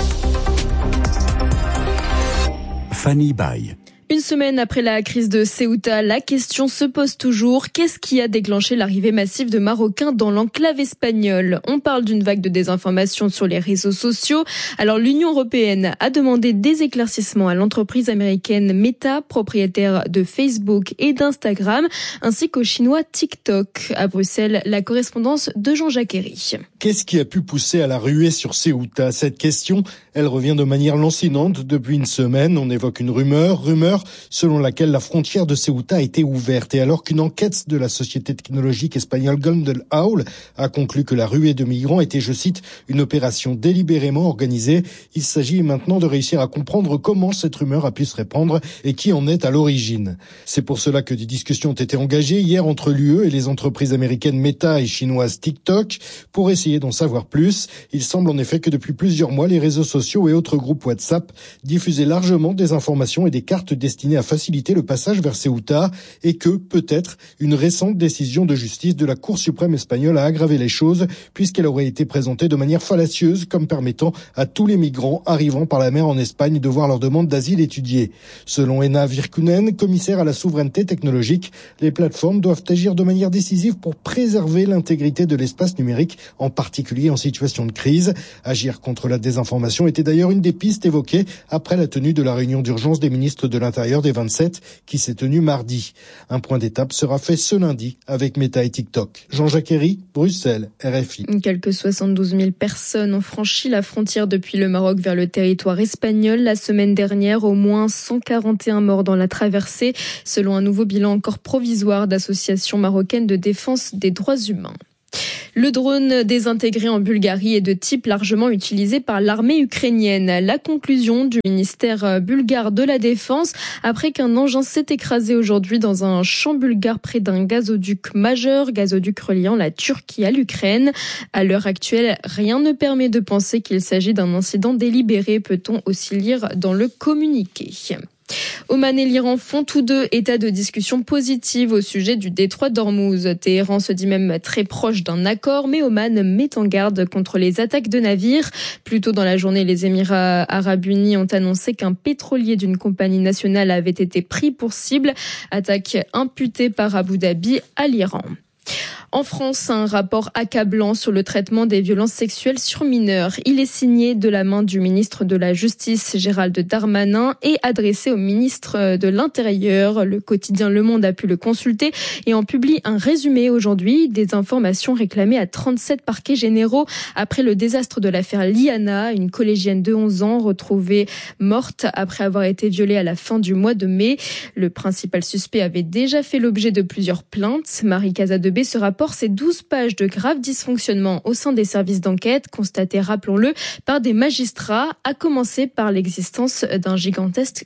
Fanny Baye. Une semaine après la crise de Ceuta, la question se pose toujours. Qu'est-ce qui a déclenché l'arrivée massive de Marocains dans l'enclave espagnole? On parle d'une vague de désinformation sur les réseaux sociaux. Alors l'Union européenne a demandé des éclaircissements à l'entreprise américaine Meta, propriétaire de Facebook et d'Instagram, ainsi qu'au chinois TikTok. À Bruxelles, la correspondance de Jean-Jacques Herry. Qu'est-ce qui a pu pousser à la ruée sur Ceuta? Cette question, elle revient de manière lancinante depuis une semaine. On évoque une rumeur selon laquelle la frontière de Ceuta a été ouverte. Et alors qu'une enquête de la société technologique espagnole Golden Owl a conclu que la ruée de migrants était, je cite, une opération délibérément organisée, il s'agit maintenant de réussir à comprendre comment cette rumeur a pu se répandre et qui en est à l'origine. C'est pour cela que des discussions ont été engagées hier entre l'UE et les entreprises américaines Meta et chinoises TikTok pour essayer d'en savoir plus. Il semble en effet que depuis plusieurs mois, les réseaux sociaux et autres groupes WhatsApp diffusaient largement des informations et des cartes destiné à faciliter le passage vers Ceuta et que, peut-être, une récente décision de justice de la Cour suprême espagnole a aggravé les choses puisqu'elle aurait été présentée de manière fallacieuse comme permettant à tous les migrants arrivant par la mer en Espagne de voir leur demande d'asile étudiée. Selon Ena Virkunen, commissaire à la souveraineté technologique, les plateformes doivent agir de manière décisive pour préserver l'intégrité de l'espace numérique, en particulier en situation de crise. Agir contre la désinformation était d'ailleurs une des pistes évoquées après la tenue de la réunion d'urgence des ministres de l'Intérieur intérieur des 27 qui s'est tenu mardi. Un point d'étape sera fait ce lundi avec Meta et TikTok. Jean-Jacques Herry, Bruxelles, RFI. Quelques 72 000 personnes ont franchi la frontière depuis le Maroc vers le territoire espagnol. La semaine dernière, au moins 141 morts dans la traversée, selon un nouveau bilan encore provisoire d'associations marocaines de défense des droits humains. Le drone désintégré en Bulgarie est de type largement utilisé par l'armée ukrainienne. La conclusion du ministère bulgare de la Défense après qu'un engin s'est écrasé aujourd'hui dans un champ bulgare près d'un gazoduc majeur, gazoduc reliant la Turquie à l'Ukraine. À l'heure actuelle, rien ne permet de penser qu'il s'agit d'un incident délibéré, peut-on aussi lire dans le communiqué. Oman et l'Iran font tous deux état de discussion positive au sujet du détroit d'Ormuz. Téhéran se dit même très proche d'un accord, mais Oman met en garde contre les attaques de navires. Plus tôt dans la journée, les Émirats arabes unis ont annoncé qu'un pétrolier d'une compagnie nationale avait été pris pour cible. Attaque imputée par Abu Dhabi à l'Iran. En France, un rapport accablant sur le traitement des violences sexuelles sur mineurs. Il est signé de la main du ministre de la Justice, Gérald Darmanin, et adressé au ministre de l'Intérieur. Le quotidien Le Monde a pu le consulter et en publie un résumé aujourd'hui des informations réclamées à 37 parquets généraux après le désastre de l'affaire Liana, une collégienne de 11 ans retrouvée morte après avoir été violée à la fin du mois de mai. Le principal suspect avait déjà fait l'objet de plusieurs plaintes. Marie Casadebé se rapporte ces 12 pages de graves dysfonctionnements au sein des services d'enquête, constatés, rappelons-le, par des magistrats, à commencer par l'existence d'un gigantesque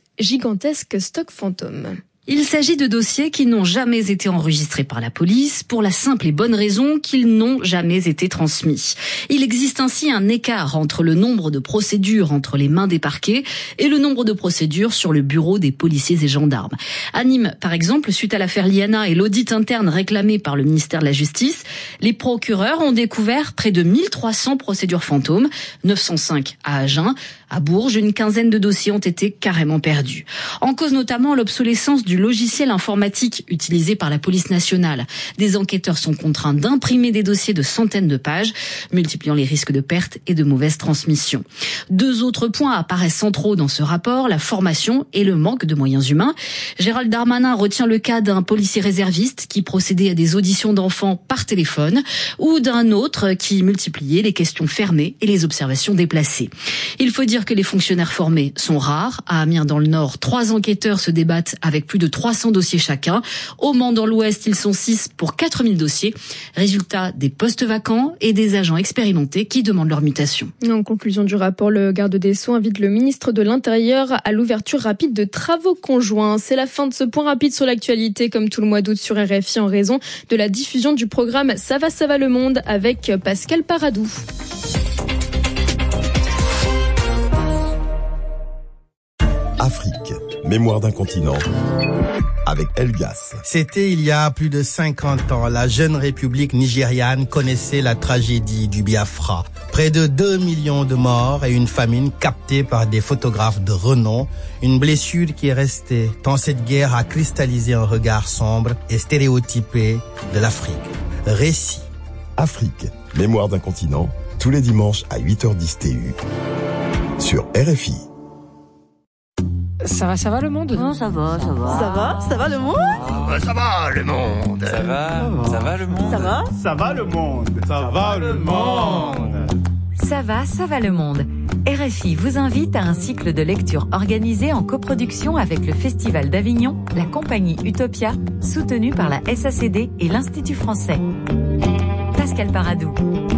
stock fantôme. Il s'agit de dossiers qui n'ont jamais été enregistrés par la police pour la simple et bonne raison qu'ils n'ont jamais été transmis. Il existe ainsi un écart entre le nombre de procédures entre les mains des parquets et le nombre de procédures sur le bureau des policiers et gendarmes. À Nîmes, par exemple, suite à l'affaire Liana et l'audit interne réclamé par le ministère de la Justice, les procureurs ont découvert près de 1300 procédures fantômes, 905 à Agen. À Bourges, une quinzaine de dossiers ont été carrément perdus. En cause notamment l'obsolescence du logiciel informatique utilisé par la police nationale. Des enquêteurs sont contraints d'imprimer des dossiers de centaines de pages, multipliant les risques de perte et de mauvaise transmission. Deux autres points apparaissent centraux dans ce rapport, la formation et le manque de moyens humains. Gérald Darmanin retient le cas d'un policier réserviste qui procédait à des auditions d'enfants par téléphone ou d'un autre qui multipliait les questions fermées et les observations déplacées. Il faut dire que les fonctionnaires formés sont rares. À Amiens dans le Nord, 3 enquêteurs se débattent avec plus de 300 dossiers chacun. Au Mans dans l'Ouest, ils sont 6 pour 4000 dossiers. Résultat, des postes vacants et des agents expérimentés qui demandent leur mutation. En conclusion du rapport, le garde des Sceaux invite le ministre de l'Intérieur à l'ouverture rapide de travaux conjoints. C'est la fin de ce point rapide sur l'actualité, comme tout le mois d'août sur RFI, en raison de la diffusion du programme Ça va le monde avec Pascal Paradou. Afrique, mémoire d'un continent, avec Elgas. C'était il y a plus de 50 ans. La jeune république nigériane connaissait la tragédie du Biafra. Près de 2 millions de morts et une famine captée par des photographes de renom. Une blessure qui est restée tant cette guerre a cristallisé un regard sombre et stéréotypé de l'Afrique. Récit. Afrique, mémoire d'un continent, tous les dimanches à 8h10 TU. Sur RFI. Ça va le monde? Non, ça va le monde? Ça va le monde? Ça va le monde? Ça va le monde? Ça va le monde? Ça va le monde. RFI vous invite à un cycle de lecture organisé en coproduction avec le Festival d'Avignon, la compagnie Utopia, soutenue par la SACD et l'Institut français. Pascal Paradou.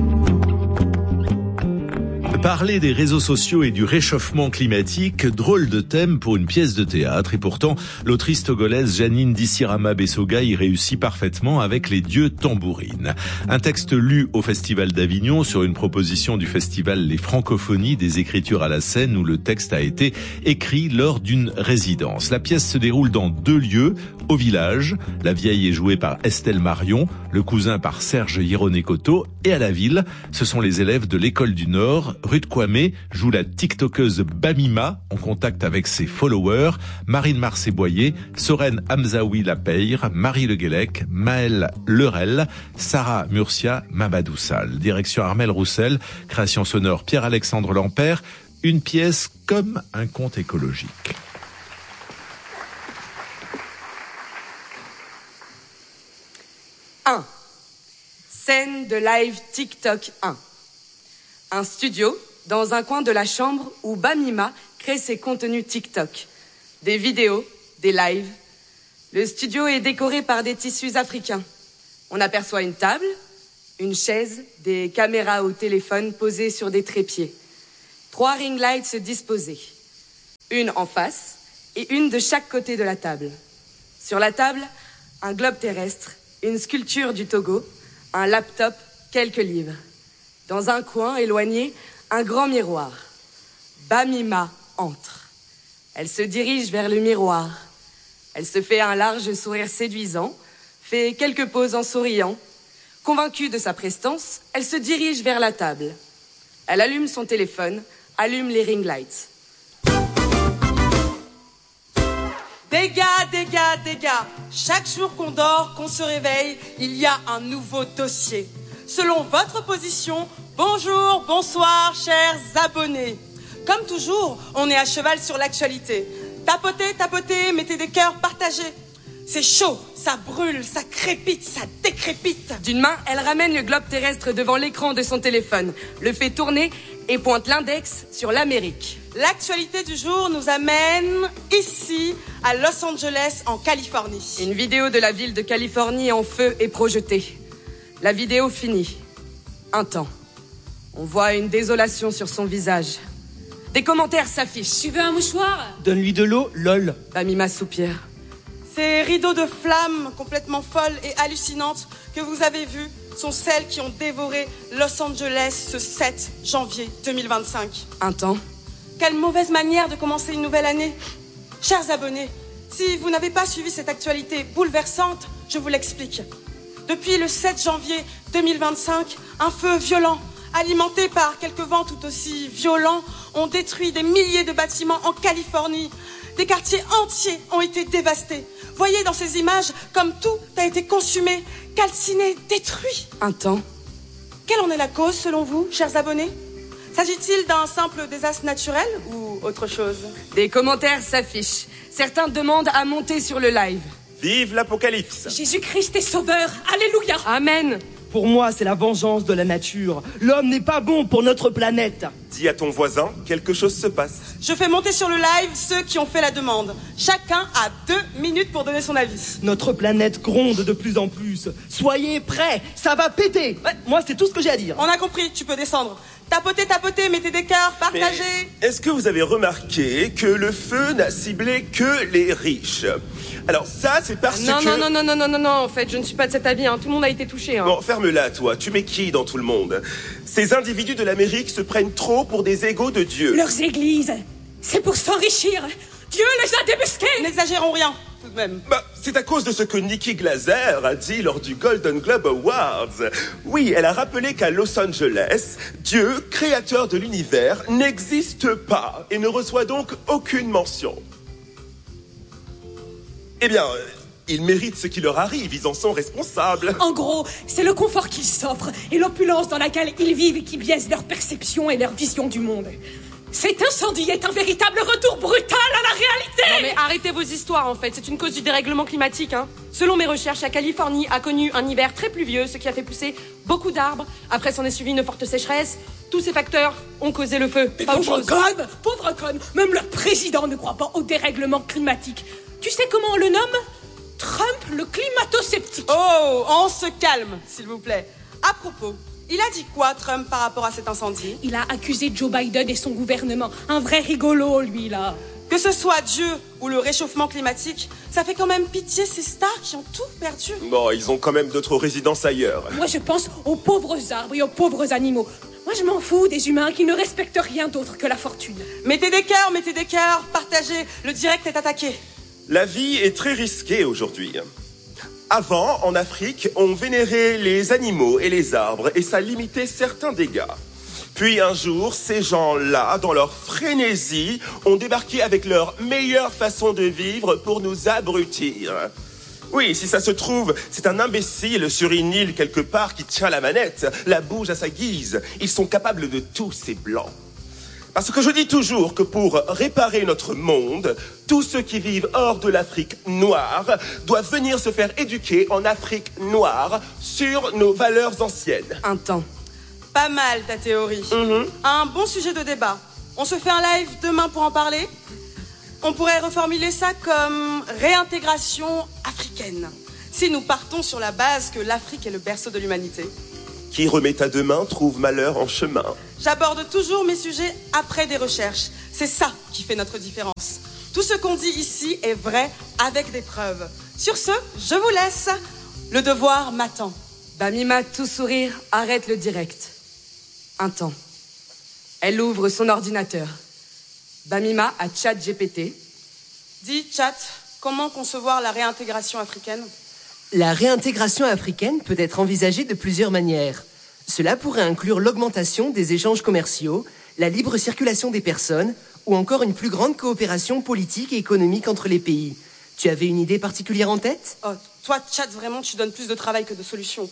Parler des réseaux sociaux et du réchauffement climatique, drôle de thème pour une pièce de théâtre. Et pourtant, l'autrice togolaise Janine Dissirama Bessoga y réussit parfaitement avec Les Dieux Tambourines. Un texte lu au Festival d'Avignon sur une proposition du festival Les Francophonies des écritures à la scène où le texte a été écrit lors d'une résidence. La pièce se déroule dans 2 lieux, au village. La vieille est jouée par Estelle Marion, le cousin par Serge Hieroné-Koto, et à la ville, ce sont les élèves de l'école du Nord. Ruth Kwame joue la tiktokeuse Bamima en contact avec ses followers, Marine Marcé-Boyer, Soren Hamzaoui Lapeyre, Marie Le Guélec, Maëlle Lerel, Sarah Murcia, Mamadou Sall. Direction Armel Roussel, création sonore Pierre-Alexandre Lampert, une pièce comme un conte écologique. 1. Scène de live TikTok 1. Un studio dans un coin de la chambre où Bamima crée ses contenus TikTok. Des vidéos, des lives. Le studio est décoré par des tissus africains. On aperçoit une table, une chaise, des caméras au téléphone posées sur des trépieds. 3 ring lights disposés. Une en face et une de chaque côté de la table. Sur la table, un globe terrestre, une sculpture du Togo, un laptop, quelques livres. Dans un coin éloigné, un grand miroir. Bamima entre. Elle se dirige vers le miroir. Elle se fait un large sourire séduisant, fait quelques poses en souriant. Convaincue de sa prestance, elle se dirige vers la table. Elle allume son téléphone, allume les ring lights. Dégâts. Chaque jour qu'on dort, qu'on se réveille, il y a un nouveau dossier. Selon votre position, bonjour, bonsoir, chers abonnés. Comme toujours, on est à cheval sur l'actualité. Tapotez, mettez des cœurs, partagez. C'est chaud, ça brûle, ça crépite, ça décrépite. D'une main, elle ramène le globe terrestre devant l'écran de son téléphone, le fait tourner et pointe l'index sur l'Amérique. L'actualité du jour nous amène ici, à Los Angeles, en Californie. Une vidéo de la ville de Californie en feu est projetée. La vidéo finit. Un temps. On voit une désolation sur son visage. Des commentaires s'affichent. Tu veux un mouchoir? Donne-lui de l'eau, lol. Bamima soupire. Ces rideaux de flammes complètement folles et hallucinantes que vous avez vus sont celles qui ont dévoré Los Angeles ce 7 janvier 2025. Un temps. Quelle mauvaise manière de commencer une nouvelle année. Chers abonnés, si vous n'avez pas suivi cette actualité bouleversante, je vous l'explique. Depuis le 7 janvier 2025, un feu violent, alimenté par quelques vents tout aussi violents, ont détruit des milliers de bâtiments en Californie. Des quartiers entiers ont été dévastés. Voyez dans ces images comme tout a été consumé, calciné, détruit. Un temps. Quelle en est la cause selon vous, chers abonnés? S'agit-il d'un simple désastre naturel ou autre chose? Des commentaires s'affichent. Certains demandent à monter sur le live. Vive l'Apocalypse! Jésus-Christ est sauveur. Alléluia. Amen. Pour moi, c'est la vengeance de la nature. L'homme n'est pas bon pour notre planète. Dis à ton voisin, quelque chose se passe. Je fais monter sur le live ceux qui ont fait la demande. Chacun a 2 minutes pour donner son avis. Notre planète gronde de plus en plus. Soyez prêts, ça va péter. Ouais, moi, c'est tout ce que j'ai à dire. On a compris, tu peux descendre. Tapotez, mettez des cœurs, partagez. Mais est-ce que vous avez remarqué que le feu n'a ciblé que les riches? Alors ça, c'est parce non, que... Non, en fait, je ne suis pas de cet avis, hein. Tout le monde a été touché. Hein. Bon, ferme-la, toi. Tu mets qui dans tout le monde? Ces individus de l'Amérique se prennent trop pour des égaux de Dieu. Leurs églises, c'est pour s'enrichir. Dieu les a débusqués. N'exagérons rien, tout de même. Bah, c'est à cause de ce que Nikki Glaser a dit lors du Golden Globe Awards. Oui, elle a rappelé qu'à Los Angeles, Dieu, créateur de l'univers, n'existe pas et ne reçoit donc aucune mention. Eh bien, ils méritent ce qui leur arrive, ils en sont responsables. En gros, c'est le confort qu'ils s'offrent et l'opulence dans laquelle ils vivent qui biaise leur perception et leur vision du monde. Cet incendie est un véritable retour brutal à la réalité. Non mais arrêtez vos histoires en fait, c'est une cause du dérèglement climatique. Hein. Selon mes recherches, la Californie a connu un hiver très pluvieux, ce qui a fait pousser beaucoup d'arbres. Après s'en est suivi une forte sécheresse. Tous ces facteurs ont causé le feu. Pauvre conne, même leur président ne croit pas au dérèglement climatique. Tu sais comment on le nomme? Trump, le climato-sceptique. Oh, on se calme, s'il vous plaît. À propos, il a dit quoi, Trump, par rapport à cet incendie? Il a accusé Joe Biden et son gouvernement. Un vrai rigolo, lui, là. Que ce soit Dieu ou le réchauffement climatique, ça fait quand même pitié ces stars qui ont tout perdu. Bon, ils ont quand même d'autres résidences ailleurs. Moi, je pense aux pauvres arbres et aux pauvres animaux. Moi, je m'en fous des humains qui ne respectent rien d'autre que la fortune. Mettez des cœurs, partagez. Le direct est attaqué. La vie est très risquée aujourd'hui. Avant, en Afrique, on vénérait les animaux et les arbres et ça limitait certains dégâts. Puis un jour, ces gens-là, dans leur frénésie, ont débarqué avec leur meilleure façon de vivre pour nous abrutir. Oui, si ça se trouve, c'est un imbécile sur une île quelque part qui tient la manette, la bouge à sa guise. Ils sont capables de tout, ces blancs. Parce que je dis toujours que pour réparer notre monde, tous ceux qui vivent hors de l'Afrique noire doivent venir se faire éduquer en Afrique noire sur nos valeurs anciennes. Un temps. Pas mal ta théorie. Un bon sujet de débat. On se fait un live demain pour en parler. On pourrait reformuler ça comme réintégration africaine. Si nous partons sur la base que l'Afrique est le berceau de l'humanité. Qui remet à demain trouve malheur en chemin. J'aborde toujours mes sujets après des recherches. C'est ça qui fait notre différence. Tout ce qu'on dit ici est vrai avec des preuves. Sur ce, je vous laisse. Le devoir m'attend. Bamima, tout sourire, arrête le direct. Un temps. Elle ouvre son ordinateur. Bamima a ChatGPT. Dis, Chat, comment concevoir la réintégration africaine ? La réintégration africaine peut être envisagée de plusieurs manières. Cela pourrait inclure l'augmentation des échanges commerciaux, la libre circulation des personnes ou encore une plus grande coopération politique et économique entre les pays. Tu avais une idée particulière en tête ? Oh, toi, Chat, vraiment, tu donnes plus de travail que de solutions.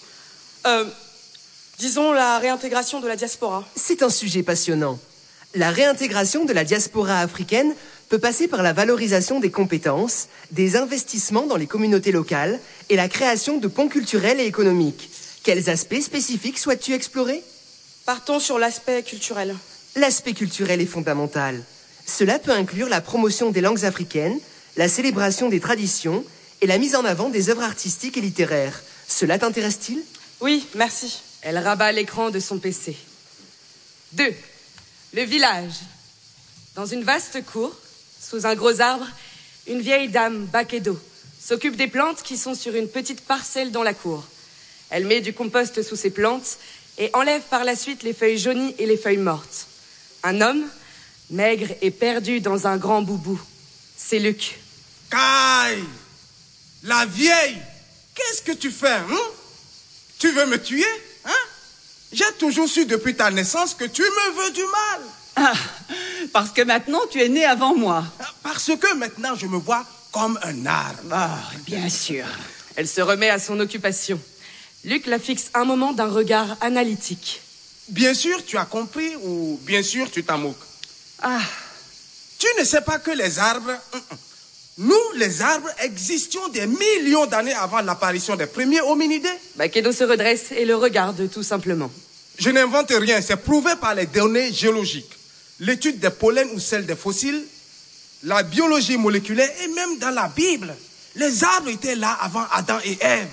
Disons la réintégration de la diaspora. C'est un sujet passionnant. La réintégration de la diaspora africaine peut passer par la valorisation des compétences, des investissements dans les communautés locales et la création de ponts culturels et économiques. Quels aspects spécifiques souhaites-tu explorer ? Partons sur l'aspect culturel. L'aspect culturel est fondamental. Cela peut inclure la promotion des langues africaines, la célébration des traditions et la mise en avant des œuvres artistiques et littéraires. Cela t'intéresse-t-il ? Oui, merci. Elle rabat l'écran de son PC. 2. Le village. Dans une vaste cour, sous un gros arbre, une vieille dame, Bakedo, s'occupe des plantes qui sont sur une petite parcelle dans la cour. Elle met du compost sous ses plantes et enlève par la suite les feuilles jaunies et les feuilles mortes. Un homme, maigre et perdu dans un grand boubou. C'est Luc. Caille, la vieille, qu'est-ce que tu fais, hein? Tu veux me tuer, hein? J'ai toujours su depuis ta naissance que tu me veux du mal. Ah, parce que maintenant tu es né avant moi. Parce que maintenant je me vois comme un arbre. Ah, bien sûr. Elle se remet à son occupation. Luc la fixe un moment d'un regard analytique. Bien sûr tu as compris ou bien sûr tu t'en moques? Ah. Tu ne sais pas que les arbres... Nous, les arbres, existions des millions d'années avant l'apparition des premiers hominidés. Bakedo se redresse et le regarde tout simplement. Je n'invente rien, c'est prouvé par les données géologiques. L'étude des pollens ou celle des fossiles, la biologie moléculaire et même dans la Bible. Les arbres étaient là avant Adam et Ève.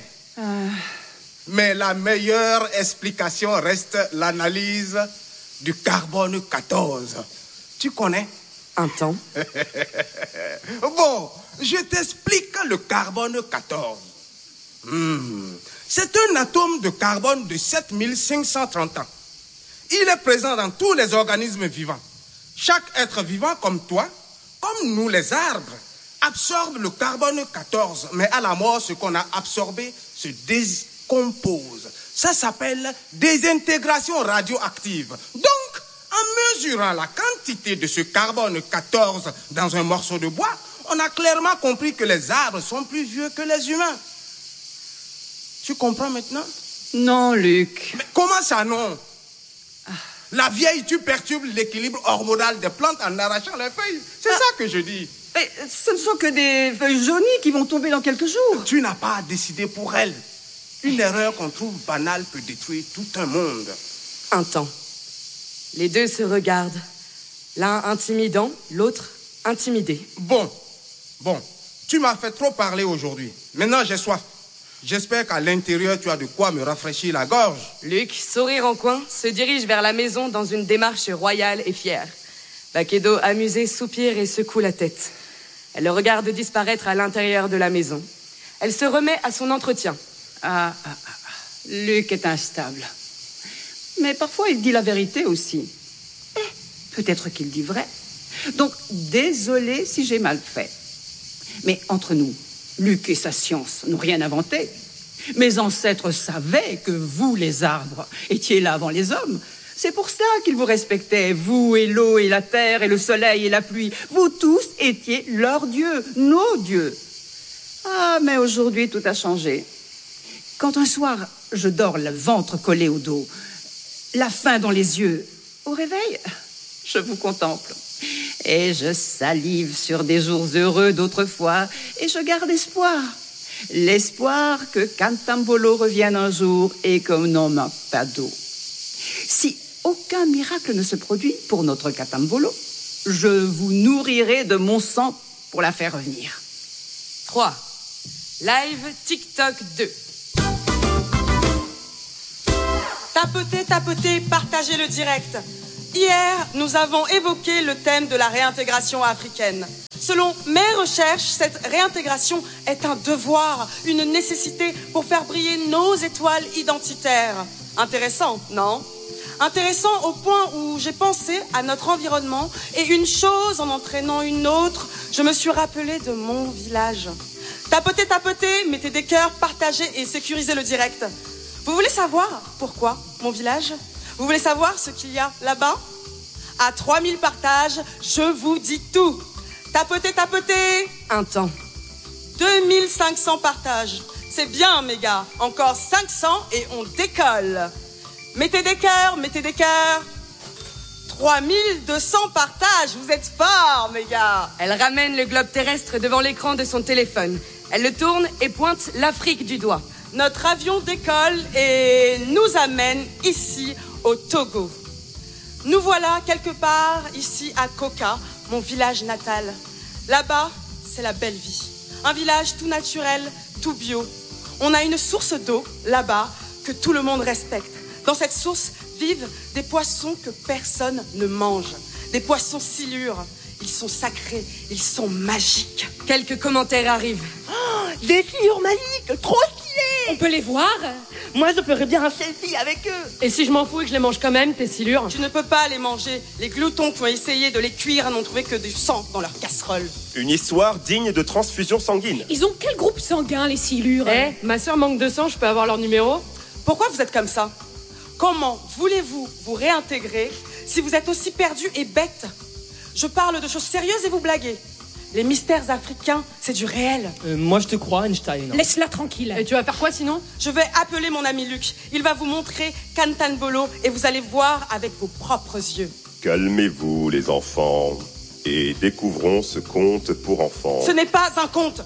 Mais la meilleure explication reste l'analyse du carbone 14. Tu connais? Un temps. Bon, je t'explique le carbone 14. C'est un atome de carbone de 7530 ans. Il est présent dans tous les organismes vivants. Chaque être vivant comme toi, comme nous les arbres, absorbe le carbone 14. Mais à la mort, ce qu'on a absorbé se décompose. Ça s'appelle désintégration radioactive. Donc, en mesurant la quantité de ce carbone 14 dans un morceau de bois, on a clairement compris que les arbres sont plus vieux que les humains. Tu comprends maintenant? Non, Luc. Mais comment ça, non? La vieille, tu perturbes l'équilibre hormonal des plantes en arrachant les feuilles. C'est ça que je dis. Mais ce ne sont que des feuilles jaunies qui vont tomber dans quelques jours. Tu n'as pas à décider pour elles. Une erreur qu'on trouve banale peut détruire tout un monde. Un temps. Les deux se regardent. L'un intimidant, l'autre intimidé. Bon. Tu m'as fait trop parler aujourd'hui. Maintenant, j'ai soif. J'espère qu'à l'intérieur, tu as de quoi me rafraîchir la gorge. Luc, sourire en coin, se dirige vers la maison dans une démarche royale et fière. Bakedo, amusé, soupire et secoue la tête. Elle le regarde disparaître à l'intérieur de la maison. Elle se remet à son entretien. Luc est instable. Mais parfois, il dit la vérité aussi. Peut-être qu'il dit vrai. Donc, désolé si j'ai mal fait. Mais entre nous, Luc et sa science n'ont rien inventé. Mes ancêtres savaient que vous, les arbres, étiez là avant les hommes. C'est pour ça qu'ils vous respectaient, vous et l'eau et la terre et le soleil et la pluie. Vous tous étiez leurs dieux, nos dieux. Ah, mais aujourd'hui, tout a changé. Quand un soir, je dors le ventre collé au dos, la faim dans les yeux, au réveil, Je vous contemple. Et je salive sur des jours heureux d'autrefois. Et je garde espoir. L'espoir que Cantambolo revienne un jour et qu'on n'en manque pas d'eau. Si aucun miracle ne se produit pour notre Cantambolo, je vous nourrirai de mon sang pour la faire revenir. 3. Live TikTok 2. Tapotez, partagez le direct. Hier, nous avons évoqué le thème de la réintégration africaine. Selon mes recherches, cette réintégration est un devoir, une nécessité pour faire briller nos étoiles identitaires. Intéressant, non ? Intéressant au point où j'ai pensé à notre environnement et une chose en entraînant une autre, je me suis rappelé de mon village. Tapotez, mettez des cœurs, partagez et sécurisez le direct. Vous voulez savoir pourquoi mon village ? Vous voulez savoir ce qu'il y a là-bas ? À 3000 partages, je vous dis tout. Tapotez. Un temps. 2500 partages. C'est bien, mes gars. Encore 500 et on décolle. Mettez des cœurs. 3200 partages. Vous êtes forts, mes gars. Elle ramène le globe terrestre devant l'écran de son téléphone. Elle le tourne et pointe l'Afrique du doigt. Notre avion décolle et nous amène ici, au Togo. Nous voilà quelque part ici à Koka, mon village natal. Là-bas, c'est la belle vie. Un village tout naturel, tout bio. On a une source d'eau là-bas que tout le monde respecte. Dans cette source vivent des poissons que personne ne mange. Des poissons silures. Ils sont sacrés, ils sont magiques. Quelques commentaires arrivent. Oh, des silures magiques, trop stylées. On peut les voir ? Moi, je ferais bien un selfie avec eux. Et si je m'en fous et que je les mange quand même, tes silures ? Tu ne peux pas les manger. Les gloutons qui ont essayé de les cuire n'ont trouvé que du sang dans leur casserole. Une histoire digne de transfusion sanguine. Ils ont quel groupe sanguin, les silures ? Ma sœur manque de sang, je peux avoir leur numéro ? Pourquoi vous êtes comme ça ? Comment voulez-vous vous réintégrer si vous êtes aussi perdu et bête ? Je parle de choses sérieuses et vous blaguez. Les mystères africains, c'est du réel. Moi, je te crois, Einstein. Laisse-la tranquille. Et tu vas faire quoi sinon ? Je vais appeler mon ami Luc. Il va vous montrer Cantambolo et vous allez voir avec vos propres yeux. Calmez-vous, les enfants, et découvrons ce conte pour enfants. Ce n'est pas un conte.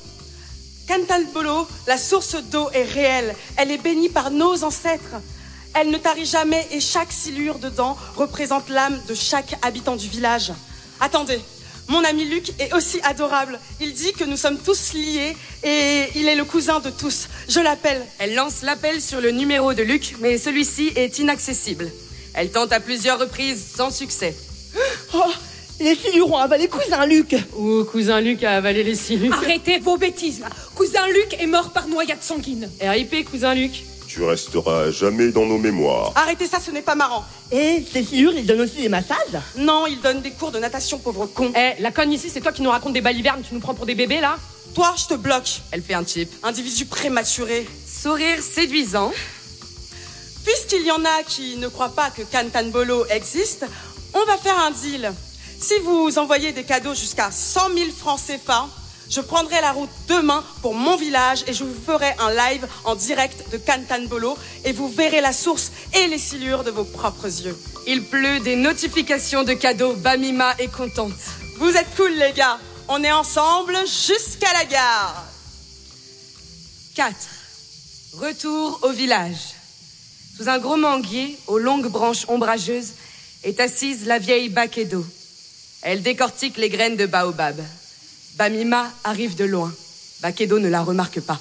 Cantambolo, la source d'eau est réelle. Elle est bénie par nos ancêtres. Elle ne tarit jamais et chaque silure dedans représente l'âme de chaque habitant du village. Attendez, mon ami Luc est aussi adorable. Il dit que nous sommes tous liés et il est le cousin de tous. Je l'appelle. Elle lance l'appel sur le numéro de Luc, mais celui-ci est inaccessible. Elle tente à plusieurs reprises sans succès. Oh, les silures ont avalé cousin Luc. Ou cousin Luc a avalé les silures. Arrêtez vos bêtises, là. Cousin Luc est mort par noyade sanguine. RIP, cousin Luc. Tu resteras jamais dans nos mémoires. Arrêtez ça, ce n'est pas marrant. Et ces silures, ils donnent aussi des massages ? Non, ils donnent des cours de natation, pauvre con. La conne ici, c'est toi qui nous raconte des balivernes, tu nous prends pour des bébés, là ? Toi, je te bloque. Elle fait un chip. Individu prématuré. Sourire séduisant. Puisqu'il y en a qui ne croient pas que Cantambolo existe, on va faire un deal. Si vous envoyez des cadeaux jusqu'à 100 000 francs CFA, je prendrai la route demain pour mon village et je vous ferai un live en direct de Cantambolo et vous verrez la source et les silures de vos propres yeux. Il pleut des notifications de cadeaux. Bamima est contente. Vous êtes cool, les gars. On est ensemble jusqu'à la gare. 4. Retour au village. Sous un gros manguier, aux longues branches ombrageuses, est assise la vieille Bakedo. Elle décortique les graines de baobab. Bamima arrive de loin. Bakedo ne la remarque pas.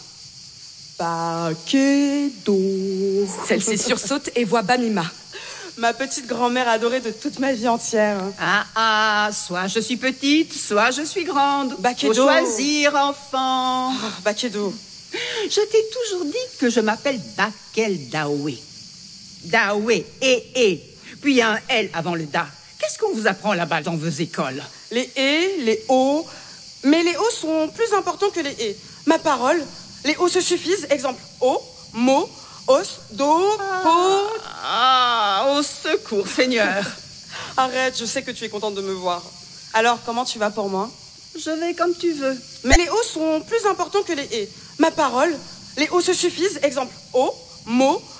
Bakedo. Celle-ci sursaute et voit Bamima. Ma petite grand-mère adorée de toute ma vie entière. Soit je suis petite, soit je suis grande. Bakedo. Faut choisir, enfant. Oh, Bakedo. Je t'ai toujours dit que je m'appelle Bakel Daoué. Daoué, puis un L avant le Da. Qu'est-ce qu'on vous apprend là-bas dans vos écoles? Les les O. Mais les O sont plus importants que les E. Ma parole, les O se suffisent. Exemple, O, mo, os, do, po. Au secours, Seigneur. Arrête, je sais que tu es contente de me voir. Alors, comment tu vas pour moi? Je vais comme tu veux. Mais les O sont plus importants que les E. Ma parole, les O se suffisent. Exemple, O, mo,